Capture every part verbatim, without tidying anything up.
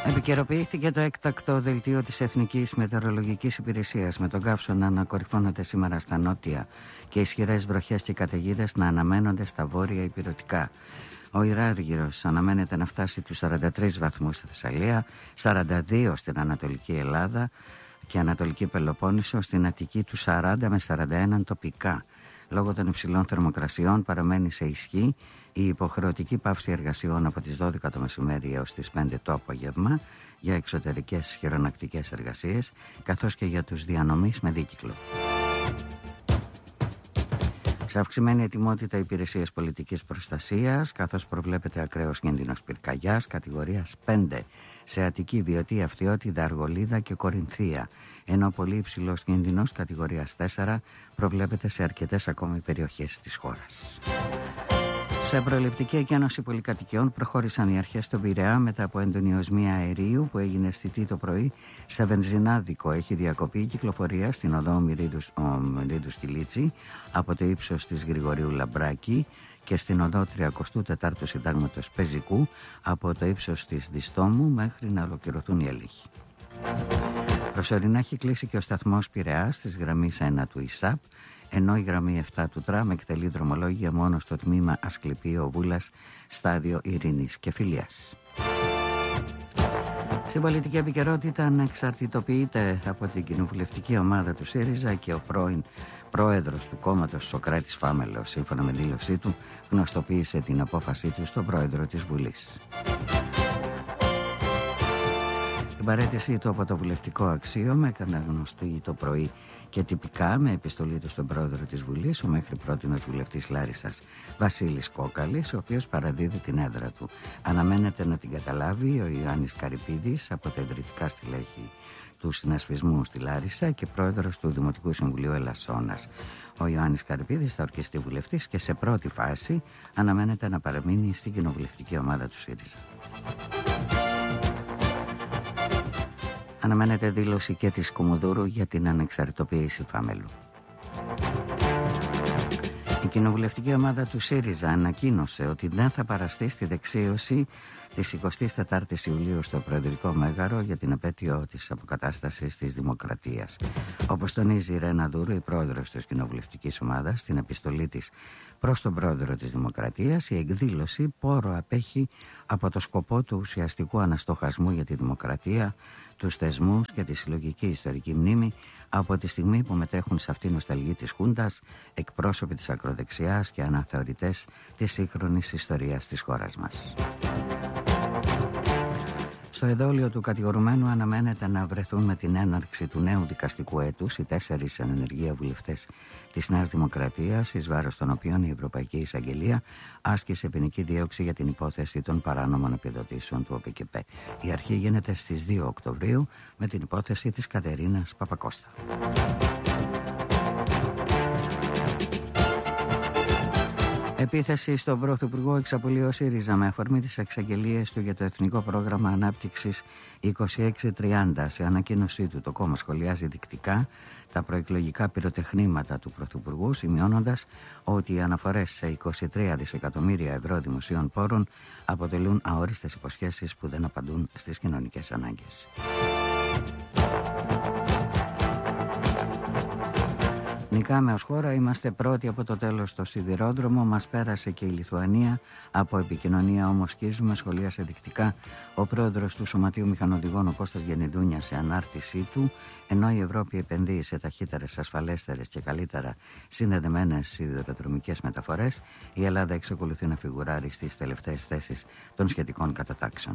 Επικαιροποιήθηκε το έκτακτο δελτίο της Εθνικής Μετεωρολογικής Υπηρεσίας, με τον καύσωνα να κορυφώνεται σήμερα στα νότια και ισχυρές βροχές και καταιγίδες να αναμένονται στα βόρεια ηπειρωτικά. Ο Ιράργυρος αναμένεται να φτάσει τους σαράντα τρεις βαθμούς στη Θεσσαλία, σαράντα δύο στην Ανατολική Ελλάδα και Ανατολική Πελοπόννησο, στην Αττική του σαράντα με σαράντα ένα τοπικά. Λόγω των υψηλών θερμοκρασιών παραμένει σε ισχύ η υποχρεωτική πάυση εργασιών από τις δώδεκα το μεσημέρι έως τις πέντε το απόγευμα για εξωτερικές χειρονακτικές εργασίες, καθώς και για τους διανομείς με δίκυκλο. Σε αυξημένη ετοιμότητα υπηρεσίες πολιτικής προστασίας, καθώς προβλέπεται ακραίος κίνδυνος πυρκαγιάς κατηγορίας πέντε σε Αττική, Βιωτή, Αυτιώτη, Δαργολίδα και Κορινθία, ενώ πολύ υψηλός κίνδυνος κατηγορίας τέσσερα προβλέπεται σε αρκετές ακόμη περιοχές της χώρας. Σε προληπτική εκένωση πολυκατοικιών προχώρησαν οι αρχές στον Πειραιά μετά από έντονη οσμία αερίου που έγινε αισθητή το πρωί σε βενζινάδικο. Έχει διακοπεί η κυκλοφορία στην οδό Μυρίδου Στυλίτσι από το ύψος της Γρηγορίου Λαμπράκη και στην οδό τριάντα τέσσερα Συντάγματος Πεζικού από το ύψος της Διστόμου μέχρι να ολοκληρωθούν οι έλεγχοι. Προσωρινά έχει κλείσει και ο σταθμός Πειραιάς της γραμμής ένα του ΙΣΑΠ, ενώ η γραμμή επτά του ΤΡΑΜ εκτελεί δρομολόγια μόνο στο τμήμα Ασκληπείο Βούλας, στάδιο Ειρήνης και Φιλίας. Στην πολιτική επικαιρότητα, ανεξαρτητοποιείται από την κοινοβουλευτική ομάδα του ΣΥΡΙΖΑ και ο πρώην πρόεδρος του κόμματος Σωκράτης Φάμελος, σύμφωνα με δήλωσή του, γνωστοποίησε την απόφασή του στον πρόεδρο της Βουλής. Την παραίτησή του από το βουλευτικό αξίωμα έκανε γνωστή το πρωί και τυπικά με επιστολή του στον πρόεδρο της Βουλής, ο μέχρι πρότινος βουλευτής Λάρισσας Βασίλης Κόκαλης, ο οποίος παραδίδει την έδρα του. Αναμένεται να την καταλάβει ο Ιωάννης Καρυπίδης από τα ιδρυτικά στελέχη του συνασπισμού στη Λάρισα και πρόεδρος του Δημοτικού Συμβουλίου Ελασσόνας. Ο Ιωάννης Καρυπίδης θα ορκιστεί βουλευτής και σε πρώτη φάση αναμένεται να παραμείνει στην κοινοβουλευτική ομάδα του ΣΥΡΙΖΑ. Αναμένεται δήλωση και της Κουμουνδούρου για την ανεξαρτητοποίηση Φάμελου. Η κοινοβουλευτική ομάδα του ΣΥΡΙΖΑ ανακοίνωσε ότι δεν θα παραστεί στη δεξίωση της εικοστής τετάρτης Ιουλίου στο Προεδρικό Μέγαρο για την επέτειο της αποκατάστασης της Δημοκρατίας. Όπως τονίζει η Ρένα Δούρου, η πρόεδρος της κοινοβουλευτικής ομάδας, στην επιστολή της προς τον πρόεδρο της Δημοκρατίας, η εκδήλωση πόρο απέχει από το σκοπό του ουσιαστικού αναστοχασμού για τη δημοκρατία, τους θεσμούς και τη συλλογική ιστορική μνήμη, από τη στιγμή που μετέχουν σε αυτήν νοσταλγή της Χούντας εκπρόσωποι της ακροδεξιάς και αναθεωρητές της σύγχρονης ιστορίας της χώρας μας. Στο εδόλιο του κατηγορουμένου αναμένεται να βρεθούν με την έναρξη του νέου δικαστικού έτους οι τέσσερις εν ενεργεία βουλευτές της Νέας Δημοκρατίας, εις βάρος των οποίων η Ευρωπαϊκή Εισαγγελία άσκησε ποινική δίωξη για την υπόθεση των παράνομων επιδοτήσεων του ΟΠΚΠ. Η αρχή γίνεται στις δύο Οκτωβρίου με την υπόθεση της Κατερίνας Παπακώστα. Επίθεση στον Πρωθυπουργό εξαπολύει ο ΣΥΡΙΖΑ με αφορμή τις εξαγγελίες του για το Εθνικό Πρόγραμμα Ανάπτυξης είκοσι έξι τριάντα. Σε ανακοίνωσή του, το κόμμα σχολιάζει δεικτικά τα προεκλογικά πυροτεχνήματα του Πρωθυπουργού, σημειώνοντας ότι οι αναφορές σε είκοσι τρία δισεκατομμύρια ευρώ δημοσίων πόρων αποτελούν αόριστες υποσχέσεις που δεν απαντούν στις κοινωνικές ανάγκες. Νικάμε ως χώρα, είμαστε πρώτοι από το τέλος στο σιδηρόδρομο, μας πέρασε και η Λιθουανία, από επικοινωνία όμως σκίζουμε, σχολίασε δεικτικά ο πρόεδρος του Σωματείου Μηχανοδηγών, ο Κώστας Γεννηντούνια, σε ανάρτησή του, ενώ η Ευρώπη επενδύει σε ταχύτερες, ασφαλέστερες και καλύτερα συνδεδεμένες σιδηροδρομικές μεταφορές, η Ελλάδα εξακολουθεί να φιγουράρει στις τελευταίες θέσεις των σχετικών κατατάξεων.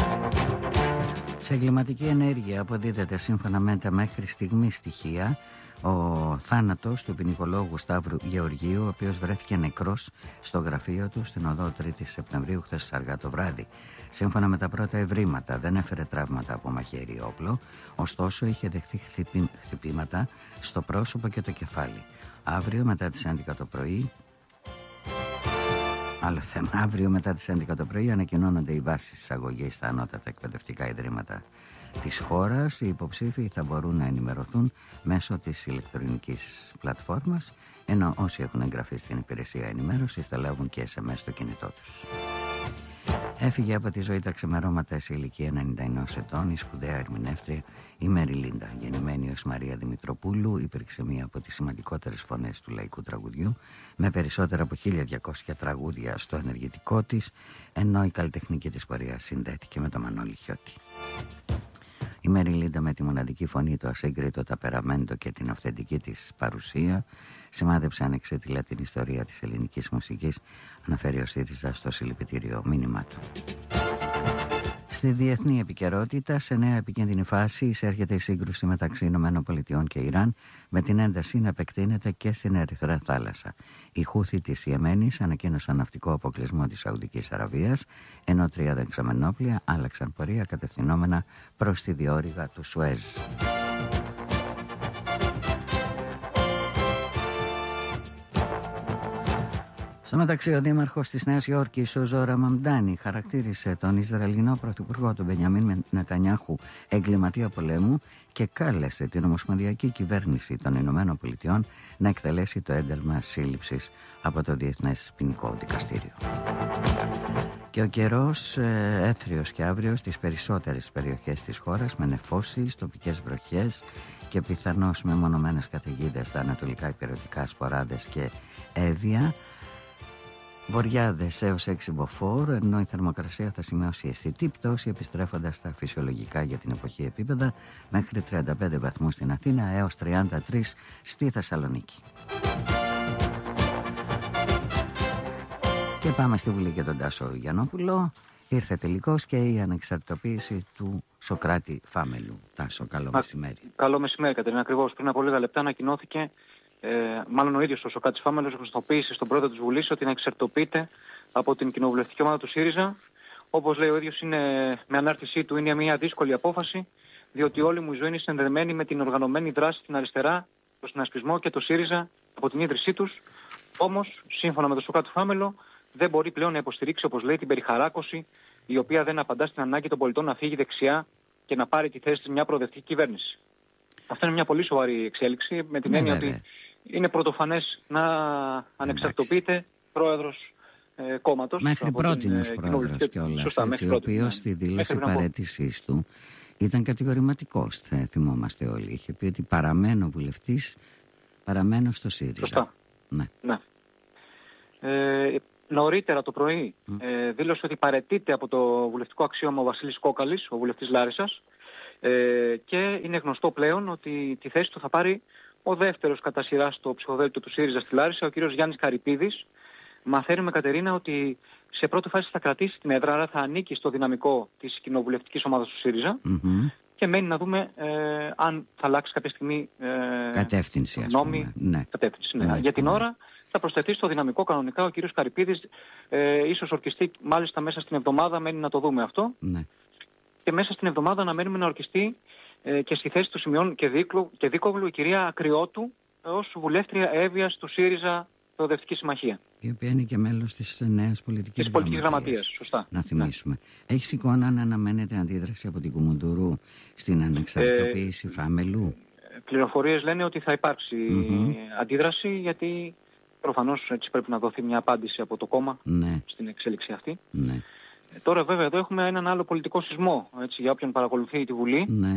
Σε εγκληματική ενέργεια αποδίδεται, σύμφωνα με τα μέχρι στιγμή στοιχεία, ο θάνατος του ποινικολόγου Σταύρου Γεωργίου, ο οποίος βρέθηκε νεκρός στο γραφείο του στην οδό τρίτη Σεπτεμβρίου χθες αργά το βράδυ. Σύμφωνα με τα πρώτα ευρήματα, δεν έφερε τραύματα από μαχαίρι όπλο, ωστόσο είχε δεχθεί χτυπή, χτυπήματα στο πρόσωπο και το κεφάλι. Αύριο μετά τις έντεκα το πρωί Άλλο θέμα. Αύριο μετά τις έντεκα το πρωί ανακοινώνονται οι βάσεις εισαγωγής στα ανώτατα εκπαιδευτικά ιδρύματα της χώρας. Οι υποψήφοι θα μπορούν να ενημερωθούν μέσω της ηλεκτρονικής πλατφόρμας, ενώ όσοι έχουν εγγραφεί στην υπηρεσία ενημέρωσης θα λάβουν και ες εμ ες στο κινητό τους. Έφυγε από τη ζωή τα ξεμερώματα σε ηλικία ενενήντα ενός ετών η σπουδαία ερμηνεύτρια η Μέρι Λίντα. Γεννημένη ως Μαρία Δημητροπούλου, υπήρξε μία από τις σημαντικότερες φωνές του λαϊκού τραγουδιού, με περισσότερα από χίλια διακόσια τραγούδια στο ενεργητικό της, ενώ η καλλιτεχνική της πορεία συνδέθηκε με τον Μανώλη Χιώτη. Η Μέρι Λίντα, με τη μοναδική φωνή, το ασύγκριτο ταπεραμέντο και την αυθεντική της παρουσία, σημάδεψε ανεξίτηλα την ιστορία της ελληνικής μουσικής, αναφέρει ο ΣΥΡΙΖΑ στο συλληπιτήριο μήνυμά του. Στη διεθνή επικαιρότητα, σε νέα επικίνδυνη φάση εισέρχεται η σύγκρουση μεταξύ ΗΠΑ και Ιράν, με την ένταση να επεκτείνεται και στην Ερυθρά θάλασσα. Οι Χούθι της Ιεμένης ανακοίνωσαν ναυτικό αποκλεισμό της Σαουδικής Αραβίας, ενώ τρία δεξαμενόπλια άλλαξαν πορεία κατευθυνόμενα προς τη διόρυγα του Σουέζ. Στο μεταξύ, ο δήμαρχος της Νέας Υόρκης, ο Ζόρα Μαμντάνι, χαρακτήρισε τον Ισραηλινό πρωθυπουργό, τον Μπενιαμίν Νετανιάχου, εγκληματία πολέμου και κάλεσε την ομοσπονδιακή κυβέρνηση των Ηνωμένων Πολιτειών να εκτελέσει το ένταλμα σύλληψης από το Διεθνές Ποινικό Δικαστήριο. Και ο καιρός ε, έθριος και αύριος στις περισσότερες περιοχές της χώρας, με νεφώσεις, τοπικές βροχές και πιθανώς μεμονωμένες καταιγίδες στα ανατολικά υπηρετικά, σποράδες και έβια. Βοριάδες έως έξι μποφόρ, ενώ η θερμοκρασία θα σημειώσει αισθητή πτώση, επιστρέφοντας στα φυσιολογικά για την εποχή επίπεδα, μέχρι τριάντα πέντε βαθμούς στην Αθήνα έως τριάντα τρεις στη Θεσσαλονίκη. Και πάμε στη Βουλή και τον Τάσο Γιαννόπουλο. Ήρθε τελικώς και η ανεξαρτητοποίηση του Σωκράτη Φάμελου. Τάσο, καλό μεσημέρι. Καλό μεσημέρι, Κατερίνα. Ακριβώς πριν από λίγα λεπτά ανακοινώθηκε, Ε, μάλλον ο ίδιος ο Σωκράτης Φάμελος γνωστοποίησε στον πρόεδρο της Βουλής ότι να εξαρτοποιείται από την κοινοβουλευτική ομάδα του ΣΥΡΙΖΑ. Όπως λέει ο ίδιος, είναι, με ανάρτησή του, είναι μια δύσκολη απόφαση, διότι όλη μου η ζωή είναι συνδεδεμένη με την οργανωμένη δράση στην αριστερά, το συνασπισμό και το ΣΥΡΙΖΑ από την ίδρυσή τους. Όμως, σύμφωνα με τον Σωκράτη Φάμελο, δεν μπορεί πλέον να υποστηρίξει, όπως λέει, την περιχαράκωση, η οποία δεν απαντά στην ανάγκη των πολιτών να φύγει δεξιά και να πάρει τη θέση της μια προοδευτική κυβέρνηση. Αυτό είναι μια πολύ σοβαρή εξέλιξη, με την έννοια ότι είναι πρωτοφανές να ανεξαρτητοποιείται πρόεδρος ε, κόμματος. Μέχρι πρότινος πρόεδρος κιόλας, ο οποίος στη δήλωση παραίτησής του ήταν κατηγορηματικός, θα θυμόμαστε όλοι. Είχε πει ότι παραμένω βουλευτής, παραμένω στο ΣΥΡΙΖΑ. Σωστά. Ναι. ναι. Ε, νωρίτερα το πρωί mm. ε, δήλωσε ότι παραιτείται από το βουλευτικό αξίωμα ο Βασίλης Κόκαλης, ο βουλευτής Λάρισσας, ε, και είναι γνωστό πλέον ότι τη θέση του θα πάρει ο δεύτερος κατά σειρά στο ψηφοδέλτιο του ΣΥΡΙΖΑ στη Λάρισα, ο κύριος Γιάννης Καρυπίδης. Μαθαίνουμε, Κατερίνα, ότι σε πρώτη φάση θα κρατήσει την έδρα, άρα θα ανήκει στο δυναμικό της κοινοβουλευτικής ομάδας του ΣΥΡΙΖΑ. Mm-hmm. Και μένει να δούμε ε, αν θα αλλάξει κάποια στιγμή ε, κατεύθυνση, ας νόμη, πούμε. Ναι. Κατεύθυνση, ναι. Ναι. Για την ναι. ώρα θα προσθεθεί στο δυναμικό κανονικά ο κύριος Καρυπίδης. Ε, ίσως ορκιστεί μάλιστα μέσα στην εβδομάδα, μένει να το δούμε αυτό. Ναι. Και μέσα στην εβδομάδα να μένουμε να ορκιστεί ε, και στη θέση του Σημειών και, Δίκλου, και Δίκοβλου η κυρία Ακριώτου ως βουλεύτρια έβειας του ΣΥΡΙΖΑ Προοδευτική Συμμαχία. Η οποία είναι και μέλος της νέας πολιτικής της πολιτικής γραμματείας. Σωστά. Να θυμίσουμε. Ναι. Έχει εικόνα να αναμένεται αντίδραση από την Κουμουντουρού στην ανεξαρτητοποίηση ε, Φάμελου? Πληροφορίες λένε ότι θα υπάρξει mm-hmm. αντίδραση, γιατί προφανώς έτσι πρέπει να δοθεί μια απάντηση από το κόμμα ναι. στην εξέλιξη αυτή. Ναι. Ε, τώρα βέβαια εδώ έχουμε έναν άλλο πολιτικό σεισμό, έτσι, για όποιον παρακολουθεί τη Βουλή. Ναι.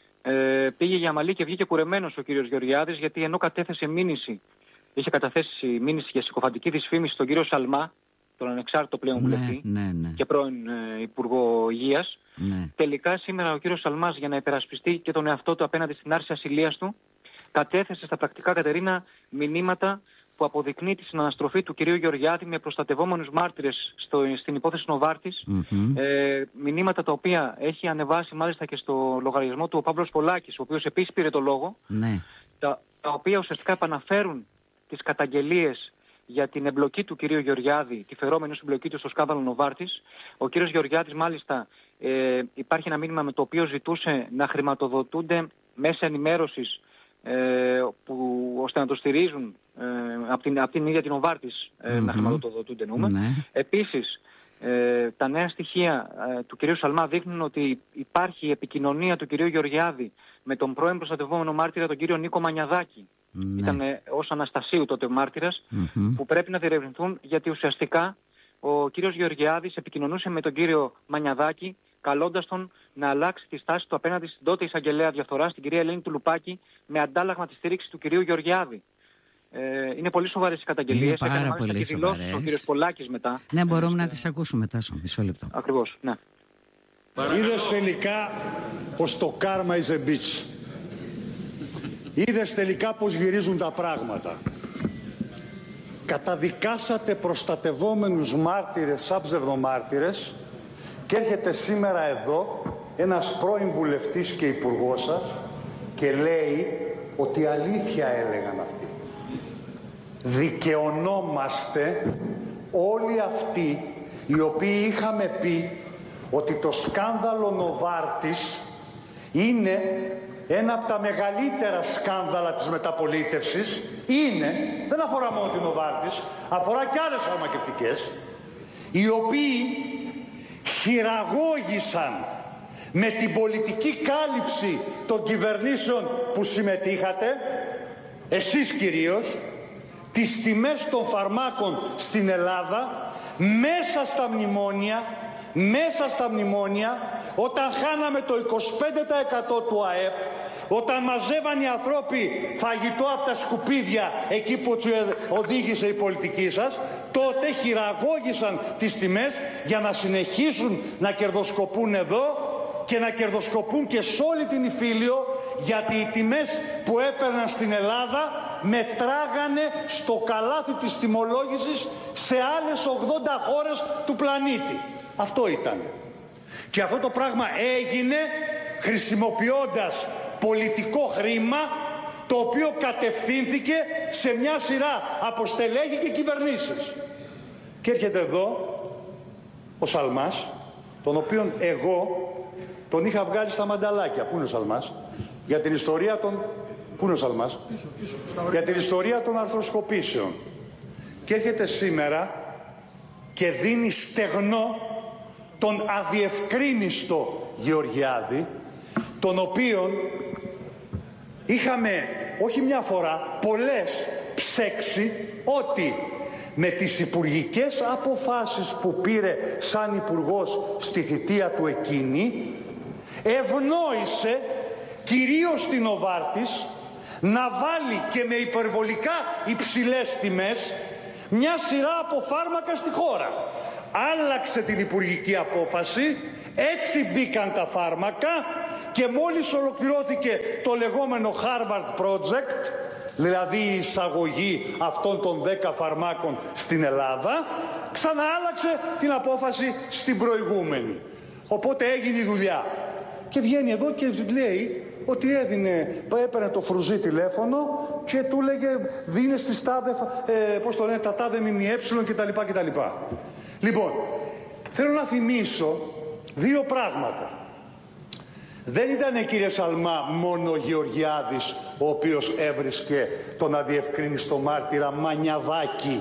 Ε, πήγε για μαλλί και βγήκε κουρεμένος ο κύριος Γεωργιάδης, γιατί ενώ κατέθεσε μήνυση, είχε καταθέσει μήνυση για συκοφαντική δυσφήμιση στον κύριο Σαλμά, τον ανεξάρτητο πλέον βουλευτή ναι, ναι, ναι. και πρώην ε, Υπουργό Υγείας. Ναι. Τελικά σήμερα ο κύριος Σαλμάς, για να υπερασπιστεί και τον εαυτό του απέναντι στην άρση ασυλίας του, κατέθεσε στα πρακτικά, Κατερίνα, μηνύματα που αποδεικνύει τη συναναστροφή του κυρίου Γεωργιάδη με προστατευόμενους μάρτυρες στο, στην υπόθεση Νοβάρτης. Mm-hmm. Ε, μηνύματα τα οποία έχει ανεβάσει μάλιστα και στο λογαριασμό του ο Παύλος Πολάκης, ο οποίος επίσης πήρε το λόγο, ναι. τα, τα οποία ουσιαστικά επαναφέρουν τις καταγγελίες για την εμπλοκή του κυρίου Γεωργιάδη, τη φερόμενη ως εμπλοκή του στο σκάνδαλο Νοβάρτης. Ο κύριος Γεωργιάδης μάλιστα ε, υπάρχει ένα μήνυμα με το οποίο ζητούσε να χρηματοδοτούνται μέσα ενημέρωσης ε, που, ώστε να το στηρίζουν ε, από, την, από την ίδια την Νοβάρτης ε, mm-hmm. να χρηματοδοτούνται νούμε. Mm-hmm. Επίσης ε, τα νέα στοιχεία ε, του κυρίου Σαλμά δείχνουν ότι υπάρχει επικοινωνία του κυρίου Γεωργιάδη με τον πρώην προστατευόμενο μάρτυρα, τον κύριο Νίκο Μανιαδάκη. Ναι. Ήταν ε, ως Αναστασίου τότε μάρτυρας, mm-hmm. που πρέπει να διερευνηθούν, γιατί ουσιαστικά ο κύριος Γεωργιάδης επικοινωνούσε με τον κύριο Μανιαδάκη, καλώντας τον να αλλάξει τη στάση του απέναντι στην τότε εισαγγελέα διαφθοράς, την κυρία Ελένη Τουλουπάκη, με αντάλλαγμα τη στήριξη του κυρίου Γεωργιάδη. Ε, είναι πολύ σοβαρές οι καταγγελίες. Είναι πάρα πολύ σοβαρές. Ο κύριος Πολάκης μετά. Ναι, μπορούμε ε, να τις ακούσουμε μετά στο μισό λεπτό. Ακριβώς, ναι. Είδες τελικά πως το karma is a bitch. Είδες τελικά πως γυρίζουν τα πράγματα. Καταδικάσατε προστατευόμενους μάρτυρες σαν ψευδομάρτυρες και έρχεται σήμερα εδώ ένας πρώην βουλευτής και υπουργός σας και λέει ότι αλήθεια έλεγαν αυτοί. Δικαιωνόμαστε όλοι αυτοί οι οποίοι είχαμε πει ότι το σκάνδαλο Νοβάρτης είναι ένα από τα μεγαλύτερα σκάνδαλα της μεταπολίτευσης. Είναι, δεν αφορά μόνο την Νοβάρτης, αφορά και άλλες φαρμακευτικές, οι οποίοι χειραγώγησαν με την πολιτική κάλυψη των κυβερνήσεων που συμμετείχατε, εσείς κυρίως, τις τιμές των φαρμάκων στην Ελλάδα μέσα στα μνημόνια, μέσα στα μνημόνια, όταν χάναμε το είκοσι πέντε τοις εκατό του ΑΕΠ, όταν μαζεύαν οι ανθρώποι φαγητό από τα σκουπίδια εκεί που τους οδήγησε η πολιτική σας, τότε χειραγώγησαν τις τιμές για να συνεχίσουν να κερδοσκοπούν εδώ και να κερδοσκοπούν και σε όλη την Ιφίλιο, γιατί οι τιμές που έπαιρναν στην Ελλάδα μετράγανε στο καλάθι της τιμολόγησης σε άλλες ογδόντα χώρες του πλανήτη. Αυτό ήταν. Και αυτό το πράγμα έγινε χρησιμοποιώντας πολιτικό χρήμα, το οποίο κατευθύνθηκε σε μια σειρά από στελέχη και κυβερνήσεις. Και έρχεται εδώ ο Σαλμάς, τον οποίον εγώ τον είχα βγάλει στα μανταλάκια. Πού είναι ο Σαλμάς? Για την ιστορία των... Πού είναι ο Σαλμάς? Πίσω, πίσω, για την ιστορία των αρθροσκοπήσεων. Και έρχεται σήμερα και δίνει στεγνό τον αδιευκρίνιστο Γεωργιάδη, τον οποίον είχαμε όχι μια φορά, πολλές ψέξει ότι με τις υπουργικές αποφάσεις που πήρε σαν υπουργός στη θητεία του εκείνη, ευνόησε κυρίως την Νοβάρτης να βάλει και με υπερβολικά υψηλές τιμές μια σειρά από φάρμακα στη χώρα. Άλλαξε την υπουργική απόφαση, έτσι μπήκαν τα φάρμακα και μόλις ολοκληρώθηκε το λεγόμενο Harvard Project, δηλαδή η εισαγωγή αυτών των δέκα φαρμάκων στην Ελλάδα, ξαναάλλαξε την απόφαση στην προηγούμενη. Οπότε έγινε η δουλειά. Και βγαίνει εδώ και λέει ότι έδινε, έπαιρνε το Φρουζί τηλέφωνο και του λέγε δίνε στις τάδε, ε, πώς το λένε, τα τάδε ΜΜΕ κτλ. κτλ. Λοιπόν, θέλω να θυμίσω δύο πράγματα. Δεν ήταν, κύριε Σαλμά, μόνο ο Γεωργιάδης ο οποίος έβρισκε τον αδιευκρίνιστο μάρτυρα Μανιαδάκη,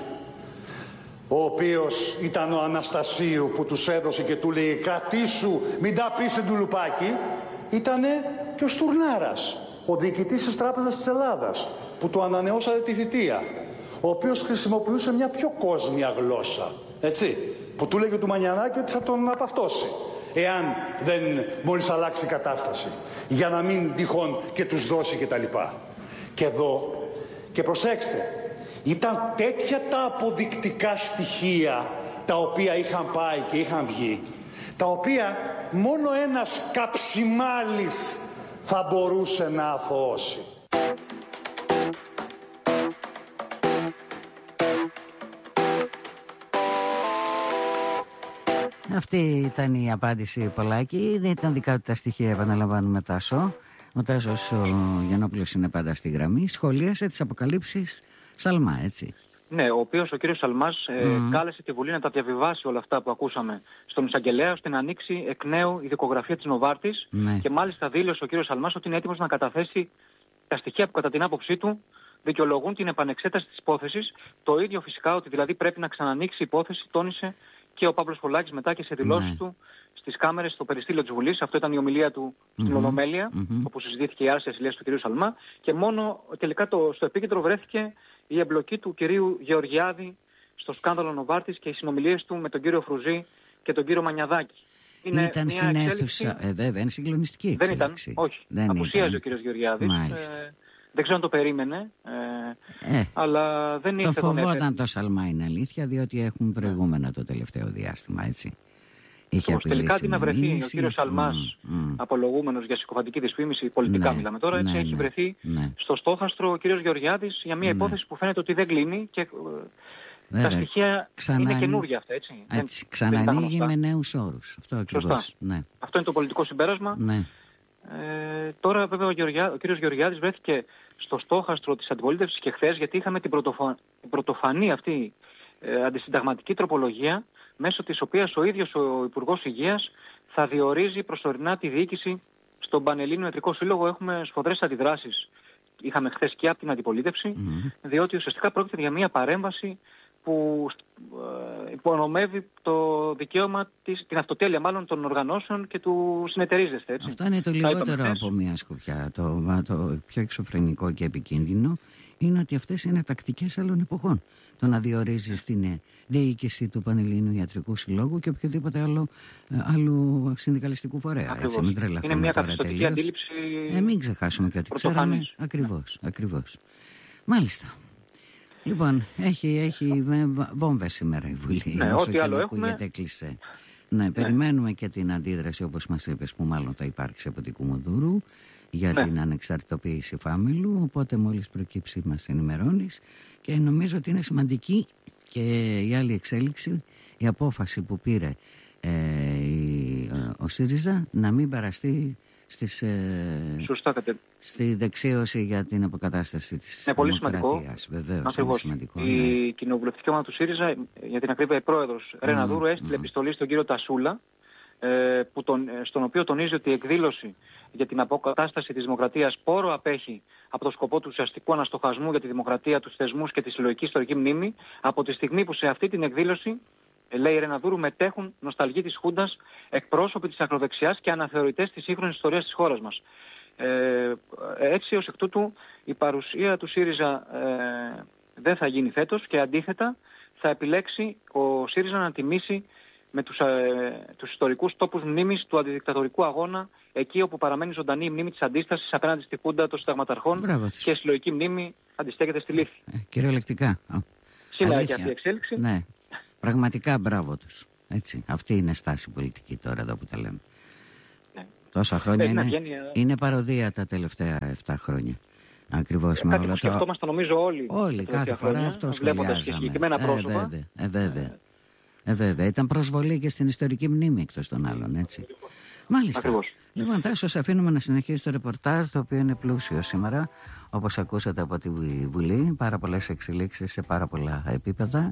ο οποίος ήταν ο Αναστασίου που τους έδωσε και του λέει κρατήσου, μην τα πεις στην Τουλουπάκη. Ήτανε και ο Στουρνάρας, ο διοικητής της Τράπεζας της Ελλάδας, που του ανανεώσατε τη θητεία, ο οποίος χρησιμοποιούσε μια πιο κόσμια γλώσσα, έτσι, που του λέγε του Μανιαδάκη ότι θα τον απαυτώσει εάν δεν μόλις αλλάξει η κατάσταση, για να μην τυχόν και τους δώσει και τα λοιπά. Και εδώ, και προσέξτε, ήταν τέτοια τα αποδεικτικά στοιχεία τα οποία είχαν πάει και είχαν βγει, τα οποία μόνο ένας καψιμάλης θα μπορούσε να αθωώσει. Αυτή ήταν η απάντηση, Πολάκη. Δεν ήταν δικά του τα στοιχεία, επαναλαμβάνουμε, Τάσο. Ο Τάσος ο Γιαννόπουλος είναι πάντα στη γραμμή. Σχολίασε τις αποκαλύψεις Σαλμά, έτσι. Ναι, ο οποίος ο κύριος Σαλμάς ε, mm. κάλεσε τη Βουλή να τα διαβιβάσει όλα αυτά που ακούσαμε στον εισαγγελέα, ώστε να ανοίξει εκ νέου η δικογραφία της Νοβάρτης. Mm. Και μάλιστα δήλωσε ο κύριος Σαλμάς ότι είναι έτοιμος να καταθέσει τα στοιχεία που κατά την άποψή του δικαιολογούν την επανεξέταση της υπόθεσης. Το ίδιο φυσικά, ότι δηλαδή πρέπει να ξανανοίξει η υπόθεση, τόνισε και ο Παύλος Πολάκης μετά και σε δηλώσεις mm. του στις κάμερες στο περιστήλιο της Βουλής. Αυτό ήταν η ομιλία του mm-hmm. στην Ολομέλεια, mm-hmm. όπου συζητήθηκε η άρση ασυλίας του κυρίου Σαλμά. Και μόνο τελικά το, στο επίκεντρο βρέθηκε η εμπλοκή του κυρίου Γεωργιάδη στο σκάνδαλο Νοβάρτης και οι συνομιλίες του με τον κύριο Φρουζή και τον κύριο Μανιαδάκη. Είναι ήταν στην αίθουσα, ε, βέβαια, είναι συγκλονιστική εξέλιξη. Δεν ήταν, όχι. Δεν Απουσίαζε ήταν. ο κύριος Γεωργιάδης. Ε, δεν ξέρω αν το περίμενε, ε, ε, αλλά δεν ήρθε. Το φοβόταν το Σαλμά, είναι αλήθεια, διότι έχουν προηγούμενα το τελευταίο διάστημα, έτσι. Είχε τελικά αντί να βρεθεί μήνυση, ο κύριος Σαλμάς mm, mm. απολογούμενος για συκοφαντική δυσφήμιση, πολιτικά ναι, μιλάμε τώρα, έτσι ναι, έχει ναι, βρεθεί ναι. στο στόχαστρο ο κύριος Γεωργιάδης για μια ναι. υπόθεση που φαίνεται ότι δεν κλείνει και βέβαια, τα στοιχεία ξανά... είναι καινούργια αυτά, έτσι. έτσι δεν, ξανανοίγει δεν με νέους όρους. Αυτό ακριβώς. Ναι. Αυτό είναι το πολιτικό συμπέρασμα. Ναι. Ε, τώρα βέβαια ο, Γεωργιά, ο κύριος Γεωργιάδης βρέθηκε στο στόχαστρο της αντιπολίτευσης και χθες, γιατί είχαμε την, πρωτοφα... την πρωτοφανή αυτή ε, αντισυνταγματική τροπολογία, μέσω της οποίας ο ίδιος ο Υπουργός Υγείας θα διορίζει προσωρινά τη διοίκηση στον Πανελλήνιο Ιατρικό Σύλλογο. Έχουμε σφοδρές αντιδράσεις. Είχαμε χθες και από την αντιπολίτευση, mm-hmm. διότι ουσιαστικά πρόκειται για μια παρέμβαση που ε, υπονομεύει το δικαίωμα, της, την αυτοτέλεια μάλλον των οργανώσεων και του συνεταιρίζεστε. Έτσι. Αυτό είναι το λιγότερο από μια σκοπιά. Το, το πιο εξωφρενικό και επικίνδυνο είναι ότι αυτές είναι τακτικές άλλων εποχών. Το να διορίζεις την διοίκηση του Πανελλήνιου Ιατρικού Συλλόγου και οποιοδήποτε άλλο, άλλου συνδικαλιστικού φορέα. Έτσι, μην είναι μια καθιστοτική αντίληψη. Ε, μην ξεχάσουμε και ότι ξέραμε. Ακριβώς, ακριβώς. Μάλιστα. Λοιπόν, έχει, έχει βόμβες σήμερα η Βουλή. Ναι, όσο ό,τι και άλλο να έχουμε. ακούγεται κλισέ. Ναι, ναι, περιμένουμε και την αντίδραση, όπως μας είπες, που μάλλον θα υπάρξει από την Κουμουνδούρου για ναι. την ανεξαρτητοποίηση Φάμελου. Οπότε μόλις προκύψει μας ενημερώνεις. Και νομίζω ότι είναι σημαντική και η άλλη εξέλιξη, η απόφαση που πήρε ε, η, ο ΣΥΡΙΖΑ να μην παραστεί στις, ε, Σωστά, στη δεξίωση για την αποκατάσταση της ναι, δημοκρατίας. Βεβαίως, είναι σημαντικό. Η ναι. κοινοβουλευτική ομάδα του ΣΥΡΙΖΑ, για την ακρίβεια η πρόεδρος mm, Ρεναδούρου, έστειλε mm. επιστολή στον κύριο Τασούλα, ε, που τον, στον οποίο τονίζει ότι η εκδήλωση για την αποκατάσταση της δημοκρατίας πόρο απέχει από το σκοπό του ουσιαστικού αναστοχασμού για τη δημοκρατία, τους θεσμούς και τη συλλογική ιστορική μνήμη, από τη στιγμή που σε αυτή την εκδήλωση, λέει η Ρεναδούρου, μετέχουν νοσταλγοί της Χούντας, εκπρόσωποι της ακροδεξιάς και αναθεωρητές της σύγχρονης ιστορίας της χώρας μας. Ε, έτσι, ως εκ τούτου, η παρουσία του ΣΥΡΙΖΑ ε, δεν θα γίνει φέτος και αντίθετα θα επιλέξει ο ΣΥΡΙΖΑ να τιμήσει με τους, ε, τους ιστορικούς τόπους μνήμης του αντιδικτατορικού αγώνα, εκεί όπου παραμένει ζωντανή η μνήμη της αντίστασης απέναντι στη Χούντα των συνταγματαρχών και η συλλογική μνήμη αντιστέκεται στη λύθη. Ε, κυριολεκτικά. Σήμερα και αυτή η εξέλιξη. Ναι. Πραγματικά μπράβο τους. Έτσι. Αυτή είναι στάση πολιτική τώρα εδώ που τα λέμε. Ναι. Τόσα χρόνια είναι, βγαίνει... είναι παροδία τα τελευταία εφτά χρόνια. Ακριβώς. Ε, με κάτι όλο που σκεφτόμαστε το... νομίζω όλοι. Όλοι κάθε φορά χρόνια, αυτό βλέποντας και συγκεκριμένα πρόσωπα. Ε, βέβαια. Ε, βέβαια. Ε, βέβαια. Ήταν προσβολή και στην ιστορική μνήμη εκτός των άλλων. Έτσι. Μάλιστα. Ακριβώς. Λοιπόν, Τάσο, σας αφήνουμε να συνεχίσει το ρεπορτάζ, το οποίο είναι πλούσιο σήμερα. Όπως ακούσατε από τη Βουλή, πάρα πολλές εξελίξεις σε πάρα πολλά επίπεδα.